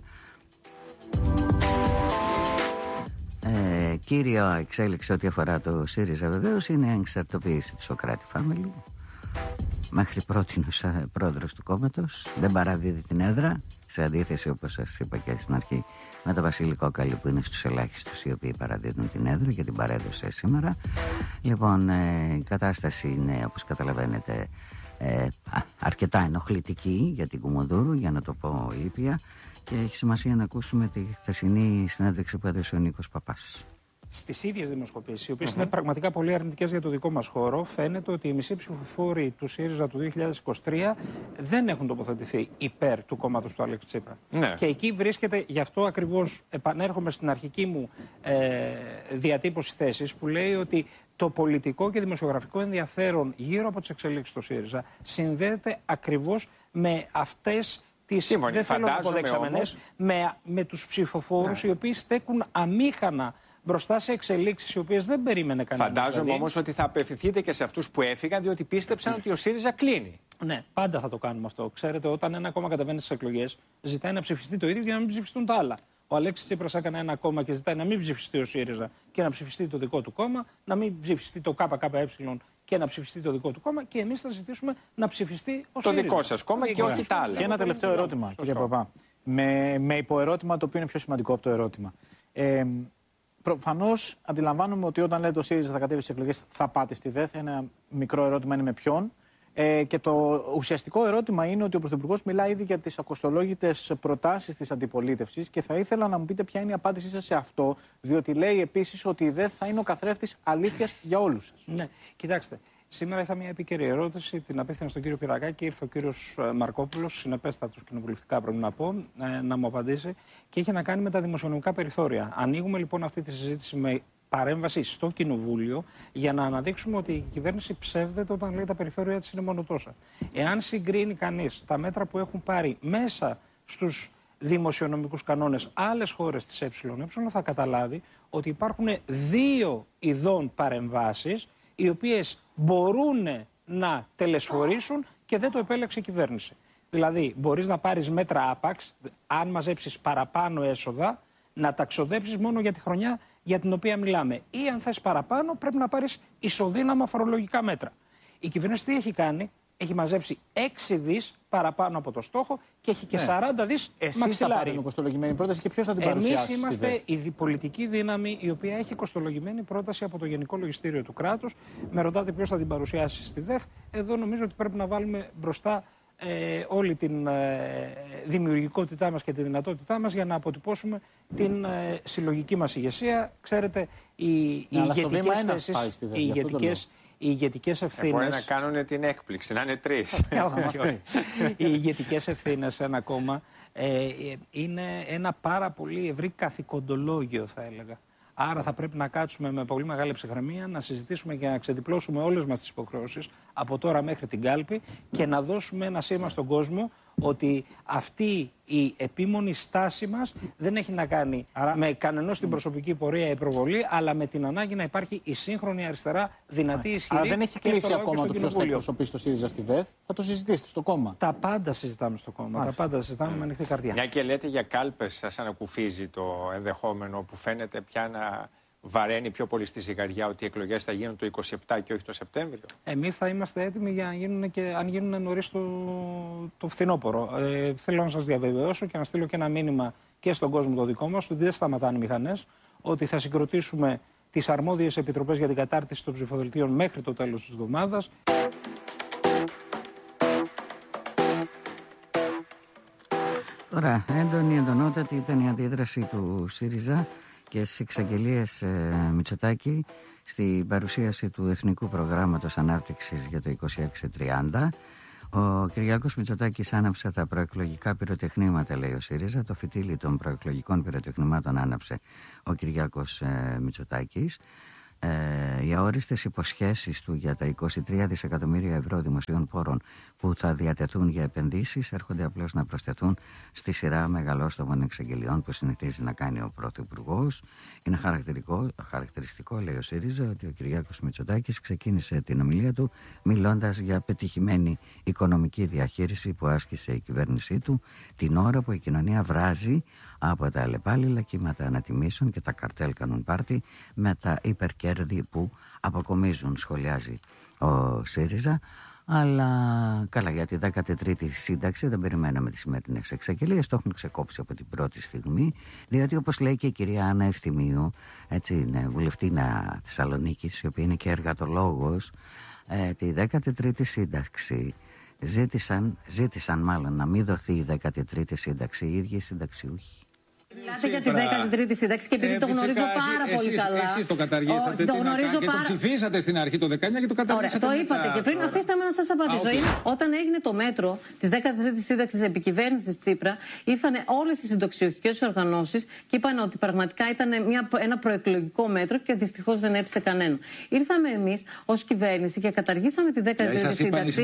Ε, κύριο εξέλιξη ό,τι αφορά το ΣΥΡΙΖΑ βεβαίως είναι η ανεξαρτητοποίηση του Σωκράτη Φάμελου. Μέχρι πρότινος πρόεδρος του κόμματος, δεν παραδίδει την έδρα, σε αντίθεση όπως σας είπα και στην αρχή με τον Βασίλη Κόκαλη, που είναι στους ελάχιστους οι οποίοι παραδίδουν την έδρα και την παρέδωσε σήμερα. Λοιπόν, ε, η κατάσταση είναι, όπως καταλαβαίνετε, ε, αρκετά ενοχλητική για την Κουμουνδούρου, για να το πω ήπια, και έχει σημασία να ακούσουμε τη χθεσινή συνέντευξη που έδωσε ο Νίκος Παπάς. Στις ίδιες δημοσκοπήσεις, οι οποίες mm-hmm. είναι πραγματικά πολύ αρνητικές για το δικό μας χώρο, φαίνεται ότι οι μισοί ψηφοφόροι του ΣΥΡΙΖΑ του δύο χιλιάδες είκοσι τρία δεν έχουν τοποθετηθεί υπέρ του κόμματος του Αλέξη Τσίπρα. Ναι. Και εκεί βρίσκεται, γι' αυτό ακριβώς επανέρχομαι στην αρχική μου ε, διατύπωση θέσης, που λέει ότι το πολιτικό και δημοσιογραφικό ενδιαφέρον γύρω από τις εξελίξεις του ΣΥΡΙΖΑ συνδέεται ακριβώς με αυτές τις, Σύμφωνοι, δεν θέλω να πω δεξαμενές, με, με τους ψηφοφόρους, ναι. οι οποίοι στέκουν αμήχανα μπροστά σε εξελίξεις οι οποίες δεν περίμενε κανένας. Φαντάζομαι δηλαδή. όμως ότι θα απευθυνθείτε και σε αυτούς που έφυγαν, διότι πίστεψαν ότι ο ΣΥΡΙΖΑ κλείνει. Ναι, πάντα θα το κάνουμε αυτό. Ξέρετε, όταν ένα κόμμα κατεβαίνει στις εκλογές, ζητάει να ψηφιστεί το ίδιο για να μην ψηφιστούν τα άλλα. Ο Αλέξης Τσίπρας έκανε ένα κόμμα και ζητάει να μην ψηφιστεί ο ΣΥΡΙΖΑ και να ψηφιστεί το δικό του κόμμα, να μην ψηφιστεί το ΚΚΕ και να ψηφιστεί το δικό του κόμμα, και εμείς θα ζητήσουμε να ψηφιστεί ο το ΣΥΡΙΖΑ. Το δικό σας κόμμα και όχι τα άλλα. Και ένα τελευταίο ερώτημα, κύριε Παπά. Με, με υποερώτημα, το οποίο είναι πιο σημαντικό από το ερώτημα. Ε, Προφανώς αντιλαμβάνομαι ότι όταν λέτε ο ΣΥΡΙΖΑ θα κατέβει στις εκλογές θα πάτε στη ΔΕΘ. Ένα μικρό ερώτημα είναι με ποιον. Ε, και το ουσιαστικό ερώτημα είναι ότι ο Πρωθυπουργός μιλάει ήδη για τις ακοστολόγητες προτάσεις της αντιπολίτευσης και θα ήθελα να μου πείτε ποια είναι η απάντησή σας σε αυτό, διότι λέει επίσης ότι δεν θα είναι ο καθρέφτης αλήθειας για όλους σας. Ναι, κοιτάξτε. Σήμερα είχα μια επίκαιρη ερώτηση, την απέφθηνα στον κύριο Πυρακάκη. Ήρθε ο κύριος Μαρκόπουλος, συνεπέστατος κοινοβουλευτικά πρέπει να πω, να μου απαντήσει, και είχε να κάνει με τα δημοσιονομικά περιθώρια. Ανοίγουμε λοιπόν αυτή τη συζήτηση με παρέμβαση στο Κοινοβούλιο για να αναδείξουμε ότι η κυβέρνηση ψεύδεται όταν λέει τα περιθώρια της είναι μόνο τόσα. Εάν συγκρίνει κανείς τα μέτρα που έχουν πάρει μέσα στους δημοσιονομικούς κανόνες άλλες χώρες της ΕΕ, θα καταλάβει ότι υπάρχουν δύο ειδών παρεμβάσεις οι οποίες μπορούν να τελεσφορήσουν και δεν το επέλεξε η κυβέρνηση. Δηλαδή, μπορείς να πάρεις μέτρα άπαξ, αν μαζέψεις παραπάνω έσοδα, να τα ξοδέψεις μόνο για τη χρονιά για την οποία μιλάμε. Ή αν θες παραπάνω, πρέπει να πάρεις ισοδύναμα φορολογικά μέτρα. Η κυβέρνηση τι έχει κάνει? Έχει μαζέψει έξι δις παραπάνω από το στόχο και έχει και ναι. σαράντα δις μαξιλάρι. Εσείς θα πάρετε κοστολογημένη πρόταση και ποιος θα την παρουσιάσει? Εμείς είμαστε η πολιτική δύναμη η οποία έχει κοστολογημένη πρόταση από το Γενικό Λογιστήριο του κράτους. Με ρωτάτε ποιος θα την παρουσιάσει στη ΔΕΘ. Εδώ νομίζω ότι πρέπει να βάλουμε μπροστά ε, όλη την ε, δημιουργικότητά μας και τη δυνατότητά μας για να αποτυπώσουμε την ε, συλλογική μας ηγεσία. Ξέρετε, οι, οι ηγετικές θέσεις, οι ηγετικές οι ηγετικές ευθύνες. Μπορεί να κάνουν την έκπληξη, να είναι τρεις. Οι ηγετικές ευθύνες σε ένα κόμμα ε, είναι ένα πάρα πολύ ευρύ καθηκοντολόγιο, θα έλεγα. Άρα θα πρέπει να κάτσουμε με πολύ μεγάλη ψυχραιμία, να συζητήσουμε και να ξεδιπλώσουμε όλες μας τις υποχρεώσεις από τώρα μέχρι την κάλπη και να δώσουμε ένα σήμα στον κόσμο ότι αυτή η επίμονη στάση μας δεν έχει να κάνει Άρα... με κανενός την προσωπική πορεία ή προβολή, αλλά με την ανάγκη να υπάρχει η σύγχρονη αριστερά δυνατή, ισχυρή. Άρα δεν έχει κλείσει ακόμα το ποιος θα εκπροσωπήσει το ΣΥΡΙΖΑ στη ΔΕΘ. Θα το συζητήσετε στο κόμμα. Τα πάντα συζητάμε στο κόμμα. Μάλιστα. Τα πάντα συζητάμε με ανοιχτή καρδιά. Μια και λέτε για κάλπες, σας ανακουφίζει το ενδεχόμενο που φαίνεται πια να βαραίνει πιο πολύ στη ζυγαριά ότι οι εκλογές θα γίνουν το είκοσι επτά και όχι το Σεπτέμβριο? Εμείς θα είμαστε έτοιμοι για να γίνουν και αν γίνουν νωρίς το, το φθινόπωρο. Ε, θέλω να σας διαβεβαιώσω και να στείλω και ένα μήνυμα και στον κόσμο το δικό μας, ότι δεν σταματάνε οι μηχανές, ότι θα συγκροτήσουμε τις αρμόδιες επιτροπές για την κατάρτιση των ψηφοδελτίων μέχρι το τέλος της εβδομάδας. Τώρα, έντονη, εντονότατη ήταν η αντίδραση του ΣΥΡΙΖΑ και στις εξαγγελίες ε, Μητσοτάκη στην παρουσίαση του Εθνικού Προγράμματος Ανάπτυξης για το είκοσι έξι τριάντα. Ο Κυριάκος Μητσοτάκης άναψε τα προεκλογικά πυροτεχνήματα, λέει ο ΣΥΡΙΖΑ. Το φυτίλι των προεκλογικών πυροτεχνημάτων άναψε ο Κυριάκος ε, Μητσοτάκης. Ε, οι αόριστες υποσχέσεις του για τα είκοσι τρία δισεκατομμύρια ευρώ δημοσίων πόρων που θα διατεθούν για επενδύσεις έρχονται απλώς να προσθεθούν στη σειρά μεγαλόστομων εξαγγελιών που συνηθίζει να κάνει ο Πρωθυπουργός. Είναι χαρακτηριστικό, λέει ο ΣΥΡΙΖΑ, ότι ο Κυριάκος Μητσοτάκης ξεκίνησε την ομιλία του μιλώντας για πετυχημένη οικονομική διαχείριση που άσκησε η κυβέρνησή του την ώρα που η κοινωνία βράζει από τα αλλεπάλληλα κύματα ανατιμήσεων και τα καρτέλ κάνουν πάρτι με τα υπερκέρδη που αποκομίζουν, σχολιάζει ο ΣΥΡΙΖΑ. Αλλά καλά, για τη δέκατη τρίτη σύνταξη δεν περιμέναμε τις σημερινές εξαγγελίες, το έχουν ξεκόψει από την πρώτη στιγμή, διότι όπως λέει και η κυρία Άννα Ευθυμίου, έτσι είναι, βουλευτήνα Θεσσαλονίκης, η οποία είναι και εργατολόγος, ε, τη δέκατη τρίτη σύνταξη ζήτησαν, ζήτησαν μάλλον να μην δοθεί η δέκατη τρίτη σύνταξη οι ίδιοι συνταξιούχοι. Μιλάτε για τη δέκατη τρίτη σύνταξη και επειδή ε, το γνωρίζω φυσικά, πάρα εσείς, πολύ καλά. Εσείς το καταργήσατε ο, το γνωρίζω και πάρα... το ψηφίσατε στην αρχή το δεκαεννιά και το καταργήσατε. Ωραία, το είπατε και πριν, αφήστε με να σας απαντήσω. Α, okay. Όταν έγινε το μέτρο της δέκατη τρίτης σύνταξης επικυβέρνησης Τσίπρα, ήρθαν όλες οι συνταξιούχικες οργανώσεις και είπαν ότι πραγματικά ήταν μια, ένα προεκλογικό μέτρο και δυστυχώς δεν έπεισε κανέναν. Ήρθαμε εμείς ως κυβέρνηση και καταργήσαμε τη δέκατη τρίτη σύνταξη.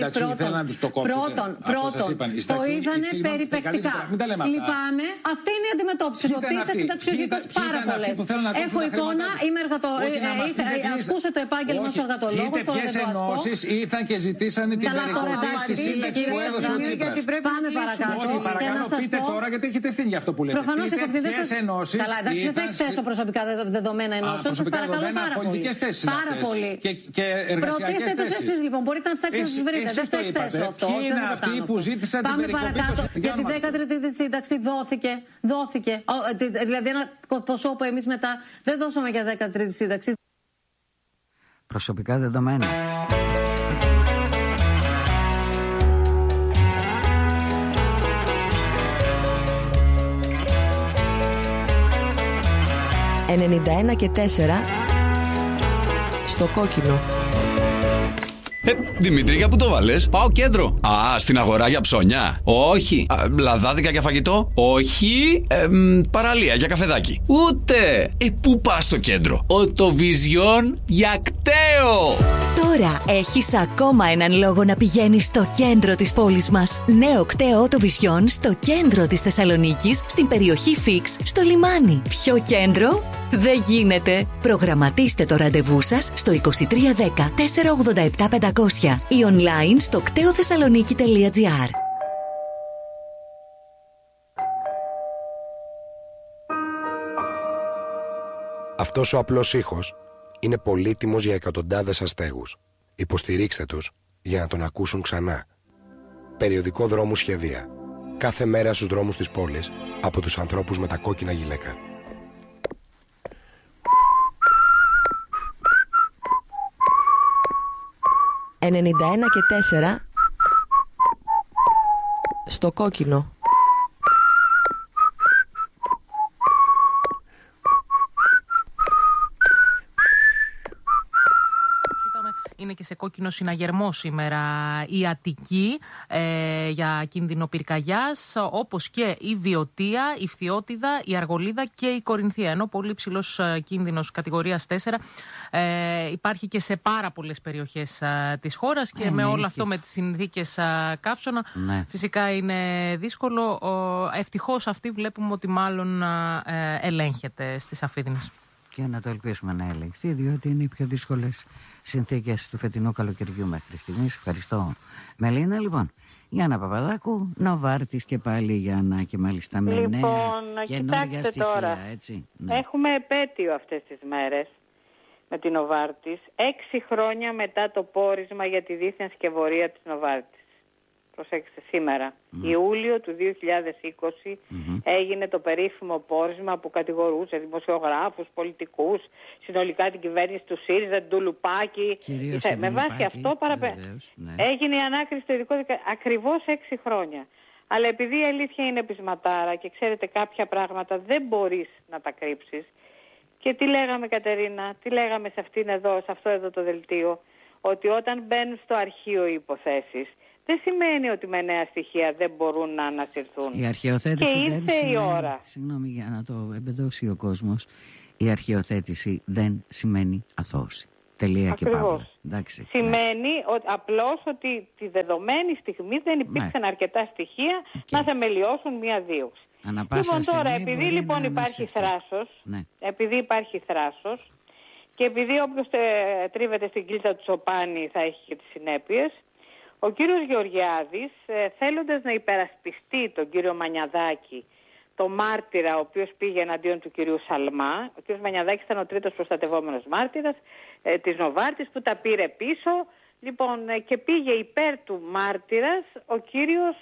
Πρώτον, πρώτον, το είδανε περιπεκτικά. Λυπάμαι, αυτή είναι η αντιμετώπιση. Ρωτήστε συνταξιούχικους πάρα πολλές. Έχω εικόνα, είμαι εργατολόγος, ασκούσα το επάγγελμα ως εργατολόγος. Πείτε ποιες ενώσεις ήρθαν και ζητήσανε την περικοπή στη σύνταξη που έδωσε ο Τσίπρας. Πάμε παρακάτω. Όχι, παρακαλώ, πείτε τώρα γιατί έχετε ευθύνη για αυτό που λέτε. Προφανώς έχω ευθύνη. Καλά, εντάξει, δεν θα εκθέσω προσωπικά δεδομένα ενώσεων. Σας παρακαλώ πάρα πολύ. Πάρα πολύ. Ρωτήστε τους εσείς λοιπόν, μπορείτε να ψάξετε να τους βρείτε. Δεν το εκθέσω αυτό. Ποιοι είναι αυτοί που ζήτησαν την περικοπή του? Για τη δέκατη τρίτη σύνταξη δόθηκε. Δόθηκε. Δηλαδή ένα ποσό που εμείς μετά δεν δώσαμε για δέκατη τρίτη σύνταξη. Προσωπικά δεδομένα. ενενήντα ένα και τέσσερα στο κόκκινο. Ε, Δημήτρη, για πού το βάλες? Πάω κέντρο. Α, στην αγορά για ψώνια. Όχι. Α, λαδάδικα για φαγητό. Όχι. Ε, μ, παραλία για καφεδάκι. Ούτε. Ε, πού πας στο κέντρο? Οτοβιζιόν για κταίο. Τώρα έχεις ακόμα έναν λόγο να πηγαίνεις στο κέντρο της πόλης μας. Νέο κταίο Οτοβιζιόν στο κέντρο της Θεσσαλονίκης, στην περιοχή Φίξ, στο λιμάνι. Ποιο κέντρο? Δεν γίνεται. Προγραμματίστε το ραντεβού σας στο είκοσι τρία δέκα τετρακόσια ογδόντα επτά πεντακόσια ή online στο κτέοθεσσαλονίκη τελεία τζι άρ. Αυτός ο απλός ήχος είναι πολύτιμος για εκατοντάδες αστέγους. Υποστηρίξτε τους για να τον ακούσουν ξανά. Περιοδικό Δρόμου Σχεδία. Κάθε μέρα στους δρόμους της πόλης από τους ανθρώπους με τα κόκκινα γυλαίκα. ενενήντα ένα και τέσσερα στο κόκκινο. Είναι και σε κόκκινο συναγερμό σήμερα η Αττική ε, για κίνδυνο πυρκαγιάς, όπως και η Βιωτία, η Φθιώτιδα, η Αργολίδα και η Κορινθία. Ενώ πολύ ψηλός κίνδυνος κατηγορίας τέσσερα ε, υπάρχει και σε πάρα πολλές περιοχές ε, της χώρας και ε, με ναι, όλο και... αυτό με τις συνθήκες ε, καύσωνα ναι. Φυσικά είναι δύσκολο. Ε, ευτυχώς αυτή βλέπουμε ότι μάλλον ε, ελέγχεται στις Αφρίδινες. Και να το ελπίσουμε να ελεγχθεί, διότι είναι οι πιο δύσκολες συνθήκες του φετινού καλοκαιριού μέχρι στιγμής. Ευχαριστώ, Μελίνα. Λοιπόν, Γιάννα Παπαδάκου, Νοβάρτης και πάλι Γιάννα, και μάλιστα με λοιπόν, νέα καινούργια στοιχεία. Τώρα, έτσι, ναι. Έχουμε επέτειο αυτές τις μέρες με την Νοβάρτης, έξι χρόνια μετά το πόρισμα για τη δίθεν σκευωρία της Νοβάρτης. Προσέξτε, σήμερα, mm. Ιούλιο του δύο χιλιάδες είκοσι, mm-hmm. έγινε το περίφημο πόρισμα που κατηγορούσε δημοσιογράφους, πολιτικούς, συνολικά την κυβέρνηση του ΣΥΡΙΖΑ, του Λουπάκη. Ισε, με βάση αυτό παραπέ... ναι. έγινε η ανάκριση στο ειδικό δικαστήριο ακριβώς έξι χρόνια. Αλλά επειδή η αλήθεια είναι πεισματάρα και ξέρετε κάποια πράγματα δεν μπορείς να τα κρύψεις. Και τι λέγαμε, Κατερίνα, τι λέγαμε σε, αυτήν εδώ, σε αυτό εδώ το δελτίο, ότι όταν μπαίνουν στο αρχείο οι υποθέσεις, δεν σημαίνει ότι με νέα στοιχεία δεν μπορούν να ανασυρθούν. Η αρχαιοθέτηση και ήρθε δεν σημαίνει, η ώρα. Συγγνώμη για να το εμπεδώσει ο κόσμος. Η αρχαιοθέτηση δεν σημαίνει αθώωση. Τελεία και παύλα. Σημαίνει ναι. ότι, απλώς ότι τη δεδομένη στιγμή δεν υπήρξαν ναι. αρκετά στοιχεία okay. να θεμελιώσουν μία δίωξη. Λοιπόν τώρα, επειδή λοιπόν υπάρχει θράσος, ναι. επειδή υπάρχει θράσος και επειδή όποιος ε, τρίβεται στην κίλτσα του Σοπάνη θα έχει και τις συνέπειες, ο κύριος Γεωργιάδης, ε, θέλοντας να υπερασπιστεί τον κύριο Μανιαδάκη, το μάρτυρα ο οποίος πήγε εναντίον του κυρίου Σαλμά, ο κύριος Μανιαδάκης ήταν ο τρίτος προστατευόμενος μάρτυρας ε, της Νοβάρτης που τα πήρε πίσω, λοιπόν, ε, και πήγε υπέρ του μάρτυρας ο κύριος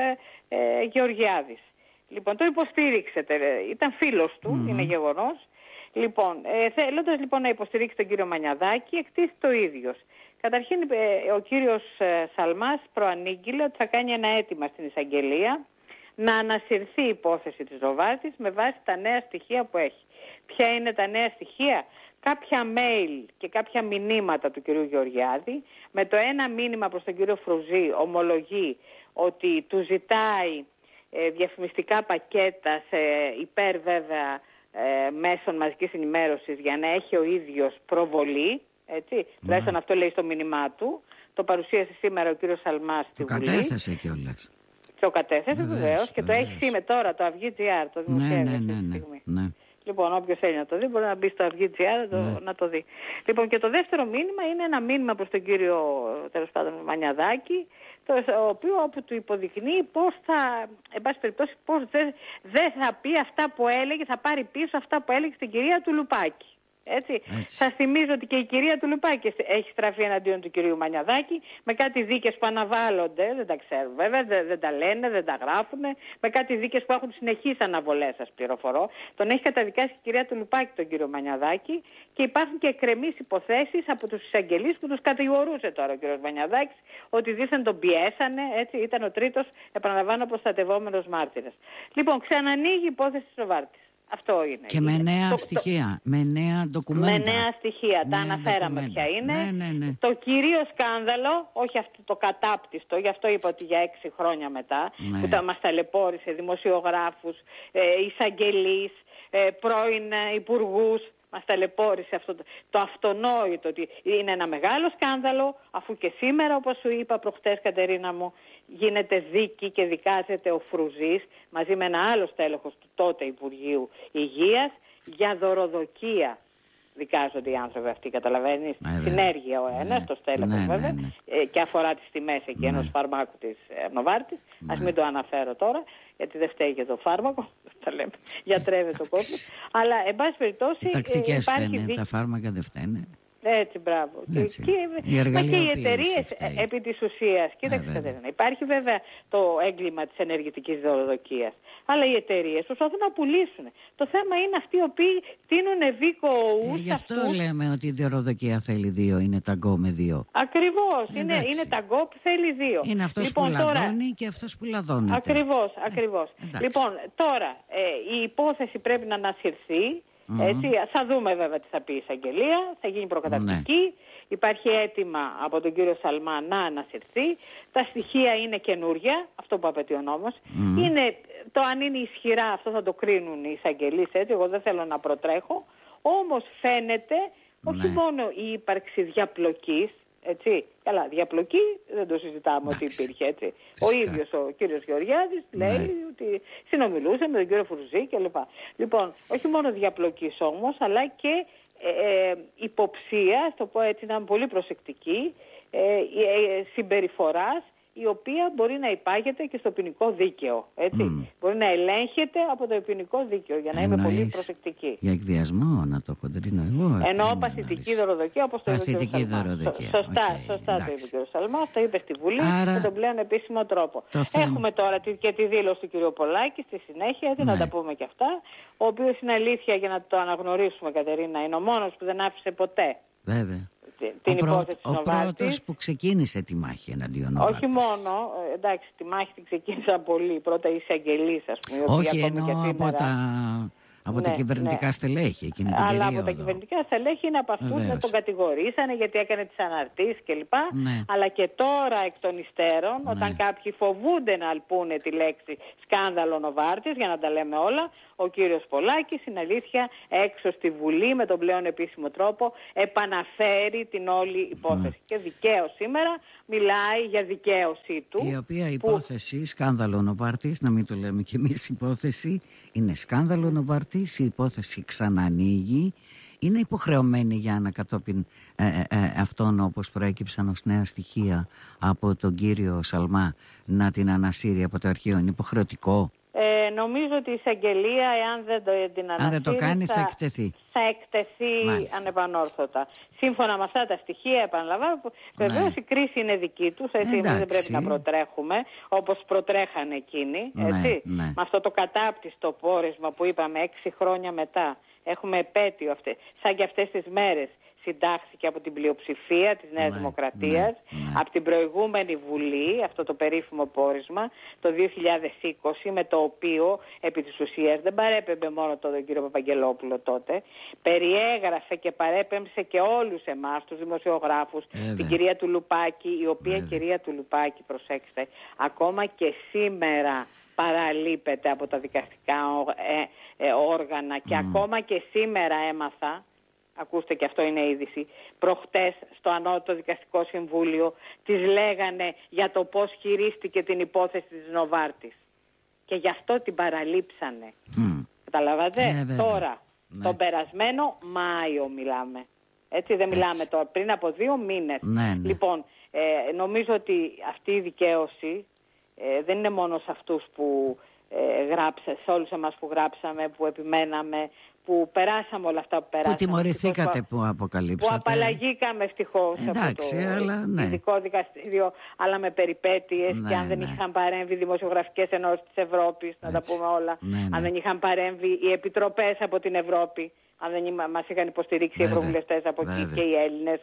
ε, ε, Γεωργιάδης. Λοιπόν, το υποστήριξε, ε, ήταν φίλος του, mm-hmm. είναι γεγονός. Λοιπόν, ε, θέλοντας λοιπόν να υποστηρίξει τον κύριο Μανιαδάκη, εκτίσει το ίδιος. Καταρχήν, ο κύριος Σαλμάς προανήγγειλε ότι θα κάνει ένα αίτημα στην εισαγγελία να ανασυρθεί η υπόθεση της Νοβάρτης με βάση τα νέα στοιχεία που έχει. Ποια είναι τα νέα στοιχεία? Κάποια mail και κάποια μηνύματα του κυρίου Γεωργιάδη. Με το ένα μήνυμα προς τον κύριο Φρουζή ομολογεί ότι του ζητάει ε, διαφημιστικά πακέτα σε υπέρ βέβαια ε, μέσων μαζικής ενημέρωσης για να έχει ο ίδιος προβολή. Έτσι, τουλάχιστον ναι. αυτό λέει στο μήνυμά του. Το παρουσίασε σήμερα ο κύριος Σαλμάς στη Βουλή. Το κατέθεσε κιόλας. Το κατέθεσε βεβαίως και το έχει σήμερα τώρα το Αυγή τζι άρ, το δημοσίευμα ναι, ναι, αυτή τη ναι, στιγμή. Ναι. Λοιπόν, όποιος θέλει να το δει μπορεί να μπει στο Αυγή τζι άρ το, ναι. να το δει. Λοιπόν, και το δεύτερο μήνυμα είναι ένα μήνυμα προς τον κύριο τέλος πάντων Μανιαδάκη, το οποίο όπου του υποδεικνύει πώς θα, εν πάση περιπτώσει, πώς δεν δε θα πει αυτά που έλεγε, θα πάρει πίσω αυτά που έλεγε στην κυρία του Λουπάκη. Έτσι. Έτσι. Σας θυμίζω ότι και η κυρία του Λουπάκη έχει στραφεί εναντίον του κυρίου Μανιαδάκη με κάτι δίκες που αναβάλλονται, δεν τα ξέρουν βέβαια, δεν, δεν τα λένε, δεν τα γράφουν, με κάτι δίκες που έχουν συνεχείς αναβολές, σας πληροφορώ. Τον έχει καταδικάσει η κυρία του Λουπάκη τον κύριο Μανιαδάκη και υπάρχουν και εκκρεμείς υποθέσεις από τους εισαγγελείς που τους κατηγορούσε τώρα ο κύριος Μανιαδάκης ότι δήθεν τον πιέσανε, έτσι, ήταν ο τρίτος, επαναλαμβάνω, προστατευόμενος μάρτυρας. Λοιπόν, ξανανοίγει η υπόθεση της Νοβάρτης. Αυτό είναι. Και με νέα το, στοιχεία, το, με νέα ντοκουμέντα. Με νέα στοιχεία, νέα τα αναφέραμε ντοκουμέντα. Ποια είναι. Ναι, ναι, ναι. Το κυρίω σκάνδαλο, όχι αυτό το κατάπτυστο, γι' αυτό είπα ότι για έξι χρόνια μετά, ναι. που τα μας ταλαιπώρησε δημοσιογράφους, ε, εισαγγελείς, ε, πρώην ε, υπουργούς, μας ταλαιπώρησε αυτό το, το αυτονόητο ότι είναι ένα μεγάλο σκάνδαλο, αφού και σήμερα, όπως σου είπα προχτές, Κατερίνα μου, γίνεται δίκη και δικάζεται ο Φρουζής μαζί με ένα άλλο στέλεχος του τότε Υπουργείου Υγείας για δωροδοκία. Δικάζονται οι άνθρωποι αυτοί, καταλαβαίνεις. Συνέργεια ο ένας, ναι, το στέλεχος ναι, βέβαια, ναι, ναι. Ε, και αφορά τις τιμές εκεί ναι. ενός φαρμάκου της ε, Νοβάρτης. Ναι. Ας μην το αναφέρω τώρα, γιατί δεν φταίει και το φάρμακο. Τα λέμε, γιατρεύεται ο κόσμος. Αλλά, εν πάση περιπτώσει, οι τακτικές φταίνε, δι... τα φάρμακα δεν φταίνε. Έτσι, μπράβο. Έτσι. Και, και, μα και οι εταιρείες επί της ουσίας. Κοίταξε, Κατερίνα, υπάρχει βέβαια το έγκλημα της ενεργητικής δωροδοκίας. Αλλά οι εταιρείες προσπαθούν να πουλήσουν. Το θέμα είναι αυτοί οι οποίοι τείνουν βίκοους. Ε, γι' αυτό αυτούς. Λέμε ότι η δωροδοκία θέλει δύο, είναι ταγκό με δύο. Ακριβώς, είναι, είναι ταγκό που θέλει δύο. Είναι αυτός λοιπόν, που λαδώνει τώρα... και αυτός που λαδώνεται. Ακριβώς, ακριβώς. Ε, λοιπόν, τώρα ε, η υπόθεση πρέπει να ανασυρθεί. Mm-hmm. Έτσι, θα δούμε βέβαια τι θα πει η εισαγγελία, θα γίνει προκαταρκτική. Mm-hmm. Υπάρχει αίτημα από τον κύριο Σαλμά να ανασυρθεί. Τα στοιχεία είναι καινούρια, αυτό που απαιτεί ο νόμος. Mm-hmm. Είναι, το αν είναι ισχυρά αυτό θα το κρίνουν οι εισαγγελείς, έτσι, εγώ δεν θέλω να προτρέχω. Όμως φαίνεται mm-hmm. όχι μόνο η ύπαρξη διαπλοκής, έτσι. Καλά, διαπλοκή δεν το συζητάμε ότι υπήρχε, έτσι. Φυσικά. Ο ίδιος ο κύριος Γεωργιάδης λέει ναι. ότι συνομιλούσε με τον κύριο Φρουζή κλπ. Λοιπόν, όχι μόνο διαπλοκής όμως, αλλά και ε, ε, υποψία, το πω έτσι, να είναι πολύ προσεκτική, ε, ε, συμπεριφοράς, η οποία μπορεί να υπάγεται και στο ποινικό δίκαιο. Έτσι. Mm. Μπορεί να ελέγχεται από το ποινικό δίκαιο, για να Εννοείς είμαι πολύ προσεκτική. Για εκβιασμό, να το κοντρίνω εγώ. Εννοώ παθητική δωροδοκία, όπως το είπε ο κ. Σαλμά. Σωστά, okay, σωστά το είπε ο κ. Σαλμά, το είπε στη Βουλή Άρα, με τον πλέον επίσημο τρόπο. Έχουμε τώρα και τη δήλωση του κ. Πολάκη στη συνέχεια, έτσι, ναι. να τα πούμε και αυτά. Ο οποίος είναι αλήθεια, για να το αναγνωρίσουμε, Κατερίνα, είναι ο μόνος που δεν άφησε ποτέ. Βέβαια. Την ο, πρώτη, ο πρώτος που ξεκίνησε τη μάχη εναντίον Νοβάρτης. Όχι μόνο, εντάξει, τη μάχη την ξεκίνησαν πολλοί. Πρώτα οι εισαγγελείς, ας πούμε. Όχι, εννοώ από τα, από ναι, τα κυβερνητικά ναι. στελέχη εκείνη την Αλλά περίοδο. από τα κυβερνητικά στελέχη είναι από αυτούς να τον κατηγορήσανε γιατί έκανε τις αναρτήσεις κλπ. Ναι. Αλλά και τώρα εκ των υστέρων, ναι. όταν κάποιοι φοβούνται να αλπούνε τη λέξη σκάνδαλο Νοβάρτης, για να τα λέμε όλα, ο κύριος Πολάκης, είναι αλήθεια, έξω στη Βουλή με τον πλέον επίσημο τρόπο επαναφέρει την όλη υπόθεση. Mm. Και δικαίως σήμερα μιλάει για δικαίωσή του. Η οποία υπόθεση, που... σκάνδαλο Νοβάρτης, να μην το λέμε κι εμείς υπόθεση, είναι σκάνδαλο Νοβάρτης, η υπόθεση ξανανοίγει. Είναι υποχρεωμένη για να κατόπιν ε, ε, ε, αυτόν, όπως προέκυψαν ως νέα στοιχεία από τον κύριο Σαλμά, να την ανασύρει από το αρχείο. Είναι υποχρεωτικό. Ε, νομίζω ότι η εισαγγελία, εάν δεν το, την ανασύρει, αν δεν το κάνει, θα, θα εκτεθεί. Θα εκτεθεί Μάλιστα. ανεπανόρθωτα. Σύμφωνα με αυτά τα στοιχεία, επαναλαμβάνω, ναι. βεβαίως η κρίση είναι δική τους, έτσι, εμείς δεν πρέπει να προτρέχουμε, όπως προτρέχανε εκείνοι, έτσι. Ναι, ναι. Με αυτό το κατάπτυστο πόρισμα που είπαμε έξι χρόνια μετά, έχουμε επέτειο αυτές, σαν και αυτές τις μέρες. Συντάχθηκε από την πλειοψηφία της Νέας ναι, Δημοκρατίας, ναι, ναι. από την προηγούμενη Βουλή, αυτό το περίφημο πόρισμα, το δύο χιλιάδες είκοσι, με το οποίο επί της ουσίας δεν παρέπεμπε μόνο τον κύριο Παπαγγελόπουλο τότε, περιέγραφε και παρέπεμψε και όλους εμάς, τους δημοσιογράφους, Έβαια. την κυρία Τουλουπάκη, η οποία Έβαια. κυρία Τουλουπάκη, προσέξτε, ακόμα και σήμερα παραλείπεται από τα δικαστικά ε, ε, όργανα και mm. ακόμα και σήμερα έμαθα, ακούστε και αυτό είναι είδηση, προχτές στο Ανώτατο Δικαστικό Συμβούλιο της λέγανε για το πώς χειρίστηκε την υπόθεση της Νοβάρτης. Και γι' αυτό την παραλείψανε. Mm. Καταλαβαίνετε, ε, τώρα, ναι. τον περασμένο Μάιο μιλάμε. Έτσι δεν μιλάμε Έτσι. τώρα, πριν από δύο μήνες. Ναι, ναι. Λοιπόν, ε, νομίζω ότι αυτή η δικαίωση ε, δεν είναι μόνο σε αυτούς που ε, γράψα, σε όλους εμάς που γράψαμε, που επιμέναμε, που περάσαμε όλα αυτά που περάσαμε. Που τιμωρηθήκατε που, που αποκαλύψατε. Που απαλλαγήκαμε ευτυχώς Εντάξει, από το αλλά, ναι. ειδικό δικαστήριο, αλλά με περιπέτειες ναι, και αν δεν ναι. είχαν παρέμβει δημοσιογραφικές ενώσεις της Ευρώπης, να Έτσι. τα πούμε όλα, ναι, ναι. αν δεν είχαν παρέμβει οι επιτροπές από την Ευρώπη, αν δεν μας είχαν υποστηρίξει Βέβαια. οι ευρωβουλευτές από Βέβαια. εκεί και οι Έλληνες,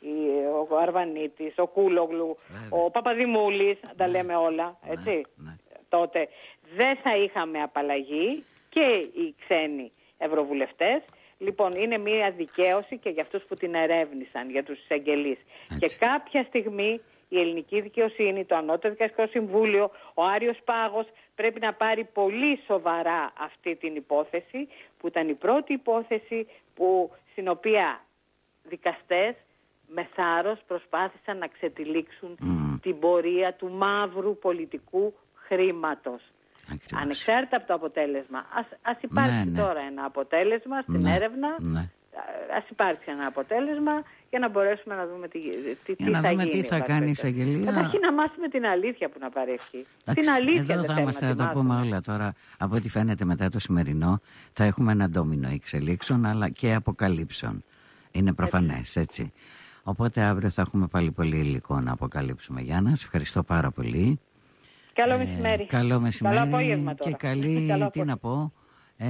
ο Αρβανίτης, ο Κούλογλου, Βέβαια. ο Παπαδημούλης, τα λέμε όλα, έτσι. Ναι, ναι. Τότε δεν θα είχαμε απαλλαγή και οι ξένοι ευρωβουλευτές. Λοιπόν, είναι μια δικαίωση και για αυτούς που την ερεύνησαν, για τους εισαγγελείς. Και κάποια στιγμή η ελληνική δικαιοσύνη, το Ανώτατο Δικαστικό Συμβούλιο, ο Άριος Πάγος πρέπει να πάρει πολύ σοβαρά αυτή την υπόθεση, που ήταν η πρώτη υπόθεση που, στην οποία δικαστές με θάρρος προσπάθησαν να ξετυλίξουν mm. την πορεία του μαύρου πολιτικού χρήματος. Ακριβώς. Ανεξάρτητα από το αποτέλεσμα. Ας, ας υπάρξει ναι, ναι. τώρα ένα αποτέλεσμα στην ναι, έρευνα. Ναι. Ας υπάρξει ένα αποτέλεσμα για να μπορέσουμε να δούμε τι, τι, τι να θα δούμε γίνει. Τι θα κάνει η εισαγγελία. Καταρχήν να μάθουμε την αλήθεια που να παρέχει. Την αλήθεια εδώ δεν θα είμαστε, θα το πούμε όλα τώρα. Από ό,τι φαίνεται μετά το σημερινό θα έχουμε ένα ντόμινο εξελίξεων αλλά και αποκαλύψεων. Είναι προφανές, έτσι. έτσι. Οπότε αύριο θα έχουμε πάλι πολύ υλικό να αποκαλύψουμε. Γιάννα, σε ευχαριστώ πάρα πολύ. Καλό μεσημέρι. Ε, καλό μεσημέρι. Καλό απόγευμα τώρα. Και καλή, καλό τι να πω, ε,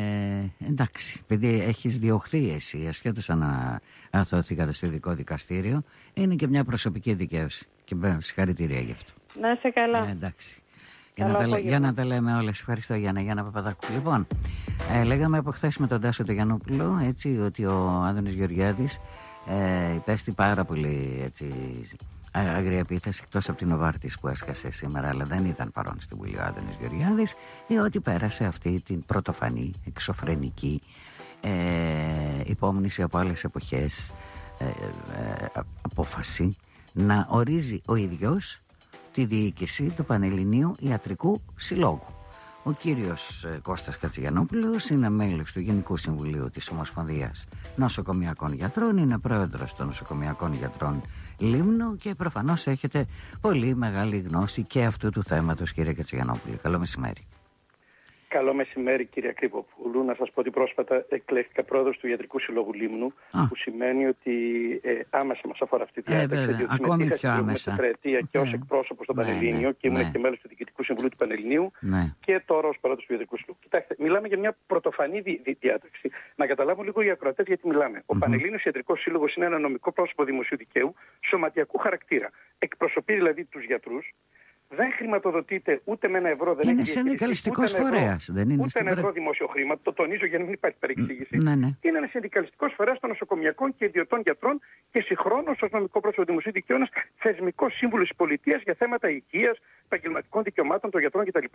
εντάξει, επειδή έχεις διωχθεί εσύ, ασχέτως αν αθώθηκατε στο ειδικό δικαστήριο, είναι και μια προσωπική δικαίωση. Και συγχαρητήρια γι' αυτό. Να είσαι καλά. Ε, εντάξει. Για να, τα, για να τα λέμε όλες. Ευχαριστώ Γιάννα, Γιάννα Παπαδάκου. Λοιπόν, ε, λέγαμε από χθες με τον Τάσο το Γιαννόπουλο, έτσι, ότι ο Άδωνης Γεωργιάδης ε, υπέστη πάρα πολύ, έτσι, άγρια επίθεση, εκτός από την Οβάρτης που έσκασε σήμερα, αλλά δεν ήταν παρόν στην Βουλή ο Άδωνης Γεωργιάδης, διότι πέρασε αυτή την πρωτοφανή, εξωφρενική ε, υπόμνηση από άλλες εποχές ε, ε, απόφαση να ορίζει ο ίδιος τη διοίκηση του Πανελληνίου Ιατρικού Συλλόγου. Ο κύριος Κώστας Κατσιγιαννόπουλος είναι μέλος του Γενικού Συμβουλίου της Ομοσπονδίας Νοσοκομιακών Γιατρών, είναι πρόεδρος των Νοσοκομιακών Γιατρών Λίμνου και προφανώς έχετε πολύ μεγάλη γνώση και αυτού του θέματος, κύριε Κατσιγιαννόπουλο. Καλό μεσημέρι. Καλό μεσημέρι, κύριε Κρύποπουλου. Να σας πω ότι πρόσφατα εκλέχθηκα πρόεδρος του Ιατρικού Συλλόγου Λίμνου, Α. που σημαίνει ότι ε, άμεσα μας αφορά αυτή τη διάταξη. Ε, ακόμη πιο άμεσα. Με τετραετία και ως εκπρόσωπος στο ναι, Πανελλήνιο ναι, και ήμουν ναι. και μέλος του Διοικητικού Συμβουλίου του Πανελληνίου ναι. και τώρα ως πρόεδρος του Ιατρικού Συλλόγου. Κοιτάξτε, μιλάμε για μια πρωτοφανή δι, δι, διάταξη. Να καταλάβουν λίγο οι ακροατές γιατί μιλάμε. Ο mm-hmm. Πανελλήνιος Ιατρικός Σύλλογος είναι ένα νομικό πρόσωπο δημοσίου δικαίου σωματιακού χαρακτήρα. Εκπροσωπεί δηλαδή τους γιατρούς. Δεν χρηματοδοτείται ούτε με ένα ευρώ. Δεν είναι συνδικαλιστικός φορέας. Δεν είναι ούτε ένα ευρώ δημόσιο χρήμα. Το τονίζω για να μην υπάρχει παρεξήγηση. Ναι, ναι. Είναι ένα συνδικαλιστικός φορέας των νοσοκομιακών και ιδιωτών γιατρών και συγχρόνως ως νομικό πρόσωπο δημοσίου δικαίου ένας θεσμικός σύμβουλος της πολιτείας για θέματα υγείας, επαγγελματικών δικαιωμάτων των γιατρών κτλ.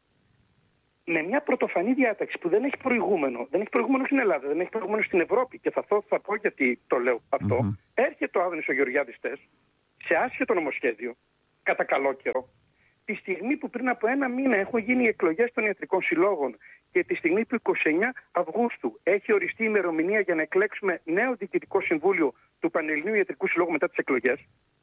Με μια πρωτοφανή διάταξη που δεν έχει προηγούμενο, δεν έχει προηγούμενο στην Ελλάδα, δεν έχει προηγούμενο στην Ευρώπη, και θα, θω, θα πω γιατί το λέω αυτό, mm-hmm. έρχεται ο Άδωνης ο Γεωργιάδης σε άσχετο νομοσχέδιο, κατά καλό καιρό, τη στιγμή που πριν από ένα μήνα έχουν γίνει οι εκλογές των ιατρικών συλλόγων και τη στιγμή που εικοστή ενάτη Αυγούστου έχει οριστεί η ημερομηνία για να εκλέξουμε νέο διοικητικό συμβούλιο του Πανελληνίου Ιατρικού Συλλόγου μετά τις εκλογές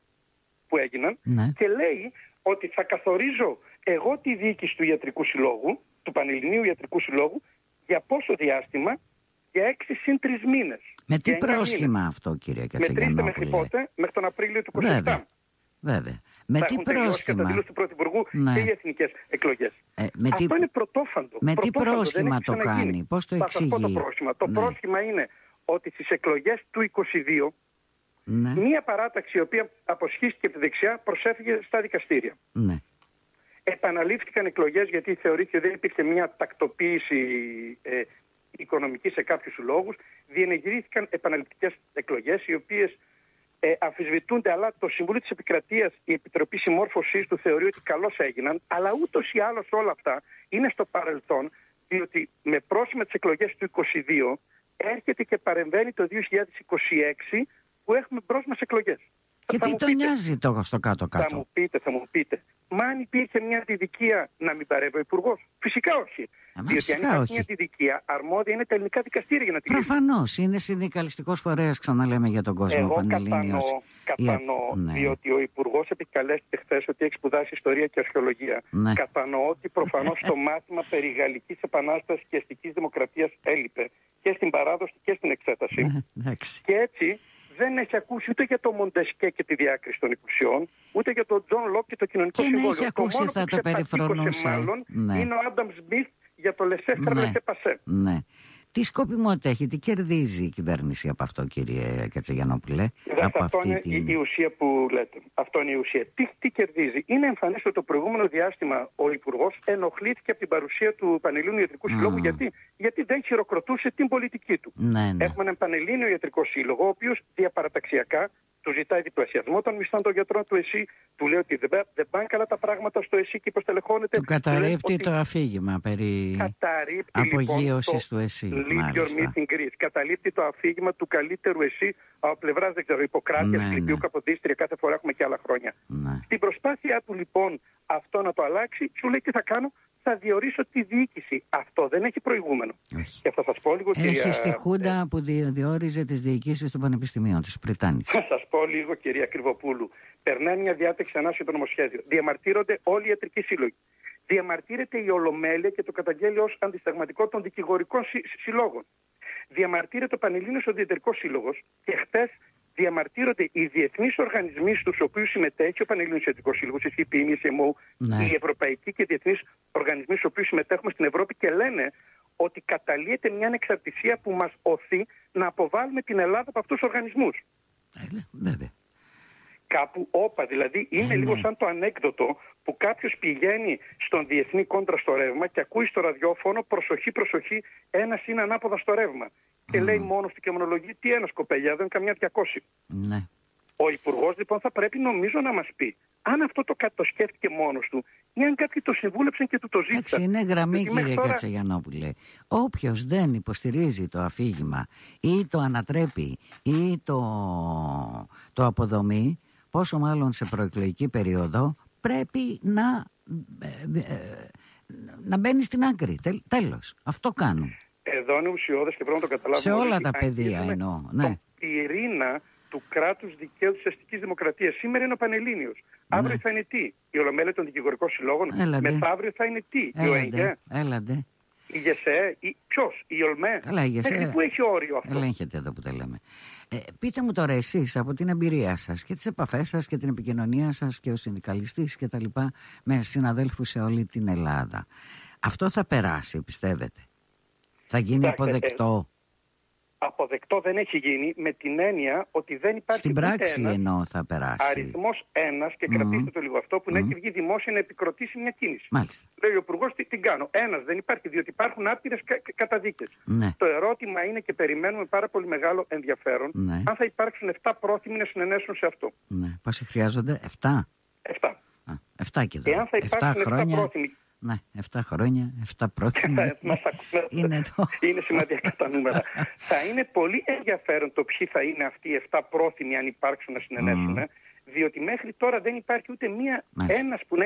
που έγιναν, ναι. και λέει ότι θα καθορίζω εγώ τη διοίκηση του Ιατρικού Συλλόγου, του Πανελληνίου Ιατρικού Συλλόγου, για πόσο διάστημα? Για έξι συν τρεις μήνες. Με τι πρόσχημα μήνες. Αυτό, κύριε Κατσιγιαννόπουλε? Μετρήστε μέχρι πότε? Μέχρι τον Απρίλιο του είκοσι επτά. Βέβαια. Βέβαια. Με θα τι έχουν πρόσχημα? Και το του Πρωθυπουργού ναι. και οι εθνικές εκλογές. Ε, με Αυτό τι... είναι πρωτόφαντο. Με πρωτόφαντο, τι πρόσχημα το κάνει? Πώς το εξηγεί? Θα σας πω το πρόσχημα. Το ναι. πρόσχημα είναι ότι στις εκλογές του είκοσι δύο ναι. μία παράταξη η οποία αποσχίστηκε από τη δεξιά προσέφυγε στα δικαστήρια. Ναι. Επαναλήφθηκαν εκλογές γιατί θεωρήθηκε ότι δεν υπήρχε μια τακτοποίηση ε, οικονομική σε κάποιους λόγους. Διενεργήθηκαν επαναληπτικές εκλογές οι οποίες Ε, αμφισβητούνται, αλλά το Συμβούλιο της Επικρατείας, η Επιτροπή Συμμόρφωσής του θεωρεί ότι καλώς έγιναν, αλλά ούτως ή άλλως όλα αυτά είναι στο παρελθόν, διότι με πρόσημα τις εκλογές του είκοσι δύο έρχεται και παρεμβαίνει το δύο χιλιάδες είκοσι έξι που έχουμε μπρος μας εκλογές. Και τι τον νοιάζει το στο κάτω-κάτω? Θα μου πείτε, θα μου πείτε. Μα αν υπήρχε μια αντιδικία να μην παρεύει ο Υπουργός? Φυσικά όχι. Αμα, διότι φυσικά αν υπάρχει όχι. μια αντιδικία, αρμόδια είναι τα ελληνικά δικαστήρια για να τη λύσουν. Προφανώς. Είναι συνδικαλιστικός φορέας, ξαναλέμε για τον κόσμο. Εγώ κατανοώ, κατανοώ ναι. διότι ο Υπουργός επικαλέστηκε χθες ότι έχει σπουδάσει ιστορία και αρχαιολογία. Ναι. Κατανοώ ότι προφανώς το μάθημα περί Γαλλικής Επανάστασης και αστικής δημοκρατίας έλειπε και στην παράδοση και στην εξέταση. Και έτσι δεν έχει ακούσει ούτε για το Μοντεσκέ και τη διάκριση των εξουσιών, ούτε για τον Τζον Λοκ και το κοινωνικό συμβόλαιο. Και έχει ακούσει, το μόνο θα που το περιφρονούσε. μάλλον ναι. είναι ο Άνταμ Σμιθ για το Λεσέ Φερ Λεσέ Πασέ. Ναι. Τι σκοπιμότητα έχει, τι κερδίζει η κυβέρνηση από αυτό, κύριε Κατσαγιανόπουλε? Από αυτό είναι την... η ουσία που λέτε. Αυτό είναι η ουσία. Τι, τι κερδίζει? Είναι εμφανές ότι το προηγούμενο διάστημα ο Υπουργός ενοχλήθηκε από την παρουσία του Πανελλήνιου Ιατρικού mm. Συλλόγου. Γιατί? Γιατί δεν χειροκροτούσε την πολιτική του. Ναι, ναι. Έχουμε έναν Πανελλήνιο Ιατρικό Σύλλογο, ο οποίος διαπαραταξιακά του ζητάει διπλασιασμό των μισθών των γιατρών του ΕΣΥ, του λέει ότι δεν, δεν πάνε καλά τα πράγματα στο ΕΣΥ και υποστελεχώνεται. Του καταρρύπτει το αφήγημα περί απογείωσης λοιπόν, του ΕΣΥ. Leave your meeting Greece. Καταλήπτει το αφήγημα του καλύτερου ΕΣΥ από πλευράς, δεν ξέρω, Ιπποκράτειας, ναι, Λυπίου, ναι. Καποδίστρια, κάθε φορά έχουμε και άλλα χρόνια. Ναι. Στην προσπάθειά του λοιπόν αυτό να το αλλάξει, σου λέει τι θα κάνω, θα διορίσω τη διοίκηση. Αυτό δεν έχει προηγούμενο. Όχι. Και θα σας πω λίγο, έχει κυρία... στη Χούντα ε... που διόριζε τις διοικήσεις των πανεπιστημίων, τους Πριτάνης. Θα σας πω λίγο, κυρία Κρυβοπούλου. Περνάει μια διάταξη ανάσχετο το νομοσχέδιο. Διαμαρτύρονται όλοι οι ιατρικοί σύλλογοι. Διαμαρτύρεται η Ολομέλεια και το καταγγέλει ως αντισταγματικό των δικηγορικών συλλόγων. Διαμαρτύρεται το Πανελλήνιος Ιατρικός Σύλλογος και χτες διαμαρτύρονται οι διεθνείς οργανισμοί στους οποίους συμμετέχει ο Πανελλήνιος Ιατρικός Σύλλογος, η σι πι εμ, η ες εμ ο, ναι. οι ευρωπαϊκοί και διεθνείς οργανισμοί στους οποίους συμμετέχουμε στην Ευρώπη και λένε ότι καταλύεται μια ανεξαρτησία που μας οθεί να αποβάλουμε την Ελλάδα από αυτούς τους οργανισμούς. Ε, βέβαια. Κάπου όπα, δηλαδή είναι ε, λίγο ναι. σαν το ανέκδοτο που κάποιος πηγαίνει στον διεθνή κόντρα στο ρεύμα και ακούει στο ραδιόφωνο προσοχή, προσοχή, ένας είναι ανάποδα στο ρεύμα. Και mm. λέει μόνος του και μονολογεί τι ένας κοπέλια, δεν είναι καμιά διακόσι. Ναι. Ο Υπουργός λοιπόν θα πρέπει νομίζω να μας πει αν αυτό το, το σκέφτηκε μόνος του ή αν κάποιοι το συμβούλεψαν και του το ζήτησαν. Εντάξει, είναι γραμμή, γιατί κύριε τώρα... Κατσαγιανόπουλε. Όποιος δεν υποστηρίζει το αφήγημα ή το ανατρέπει ή το, το αποδομεί, πόσο μάλλον σε προεκλογική περίοδο, πρέπει να, ε, ε, να μπαίνει στην άκρη. Τέλ, τέλος. Αυτό κάνουν. Εδώ είναι ουσιώδες και πρέπει να το καταλάβουμε. Σε όλα τα πεδία εννοώ. Ναι. Τον πυρήνα του κράτους δικαίου της αστικής δημοκρατίας. Σήμερα είναι ο Πανελλήνιος. Ναι. Αύριο θα είναι τι? Η Ολομέλεια των Δικηγορικών Συλλόγων. Μεθαύριο θα είναι τι? Η ΟΕΓΕ. Έλαντε. Η ΓΕΣΕ, η... ποιος, η ΟΛΜΕ. Καλά, η ΓΕΣΕ. Μέχρι πού έχει όριο αυτό? Ελέγχεται εδώ που τα λέμε. Ε, πείτε μου τώρα εσείς από την εμπειρία σας και τις επαφές σας και την επικοινωνία σας και ο συνδικαλιστής και τα λοιπά με συναδέλφους σε όλη την Ελλάδα. Αυτό θα περάσει, πιστεύετε? Θα γίνει Κοιτάξτε, αποδεκτό? Αποδεκτό δεν έχει γίνει με την έννοια ότι δεν υπάρχει στην πράξη εννοώ θα περάσει. Αριθμός ένας και mm. κρατήστε το λίγο αυτό που mm. να έχει βγει δημόσια να επικροτήσει μια κίνηση. Μάλιστα. Λέει ο Υπουργός τι, τι κάνω? Ένας δεν υπάρχει, διότι υπάρχουν άπειρες κα, καταδίκες. Ναι. Το ερώτημα είναι και περιμένουμε πάρα πολύ μεγάλο ενδιαφέρον ναι. αν θα υπάρξουν εφτά πρόθυμοι να συνενέσουν σε αυτό. Ναι. Πόσοι χρειάζονται? εφτά. εφτά. Α, εφτά και εδώ. Εάν θα υπάρξουν εφτά πρόθυμοι. Ναι, εφτά χρόνια, εφτά πρόθυμοι. είναι, το... είναι σημαντικά τα νούμερα. Θα είναι πολύ ενδιαφέρον το ποιοι θα είναι αυτοί οι εφτά πρόθυμοι αν υπάρξουν να συνενέσουν, mm. διότι μέχρι τώρα δεν υπάρχει ούτε μία ένας που να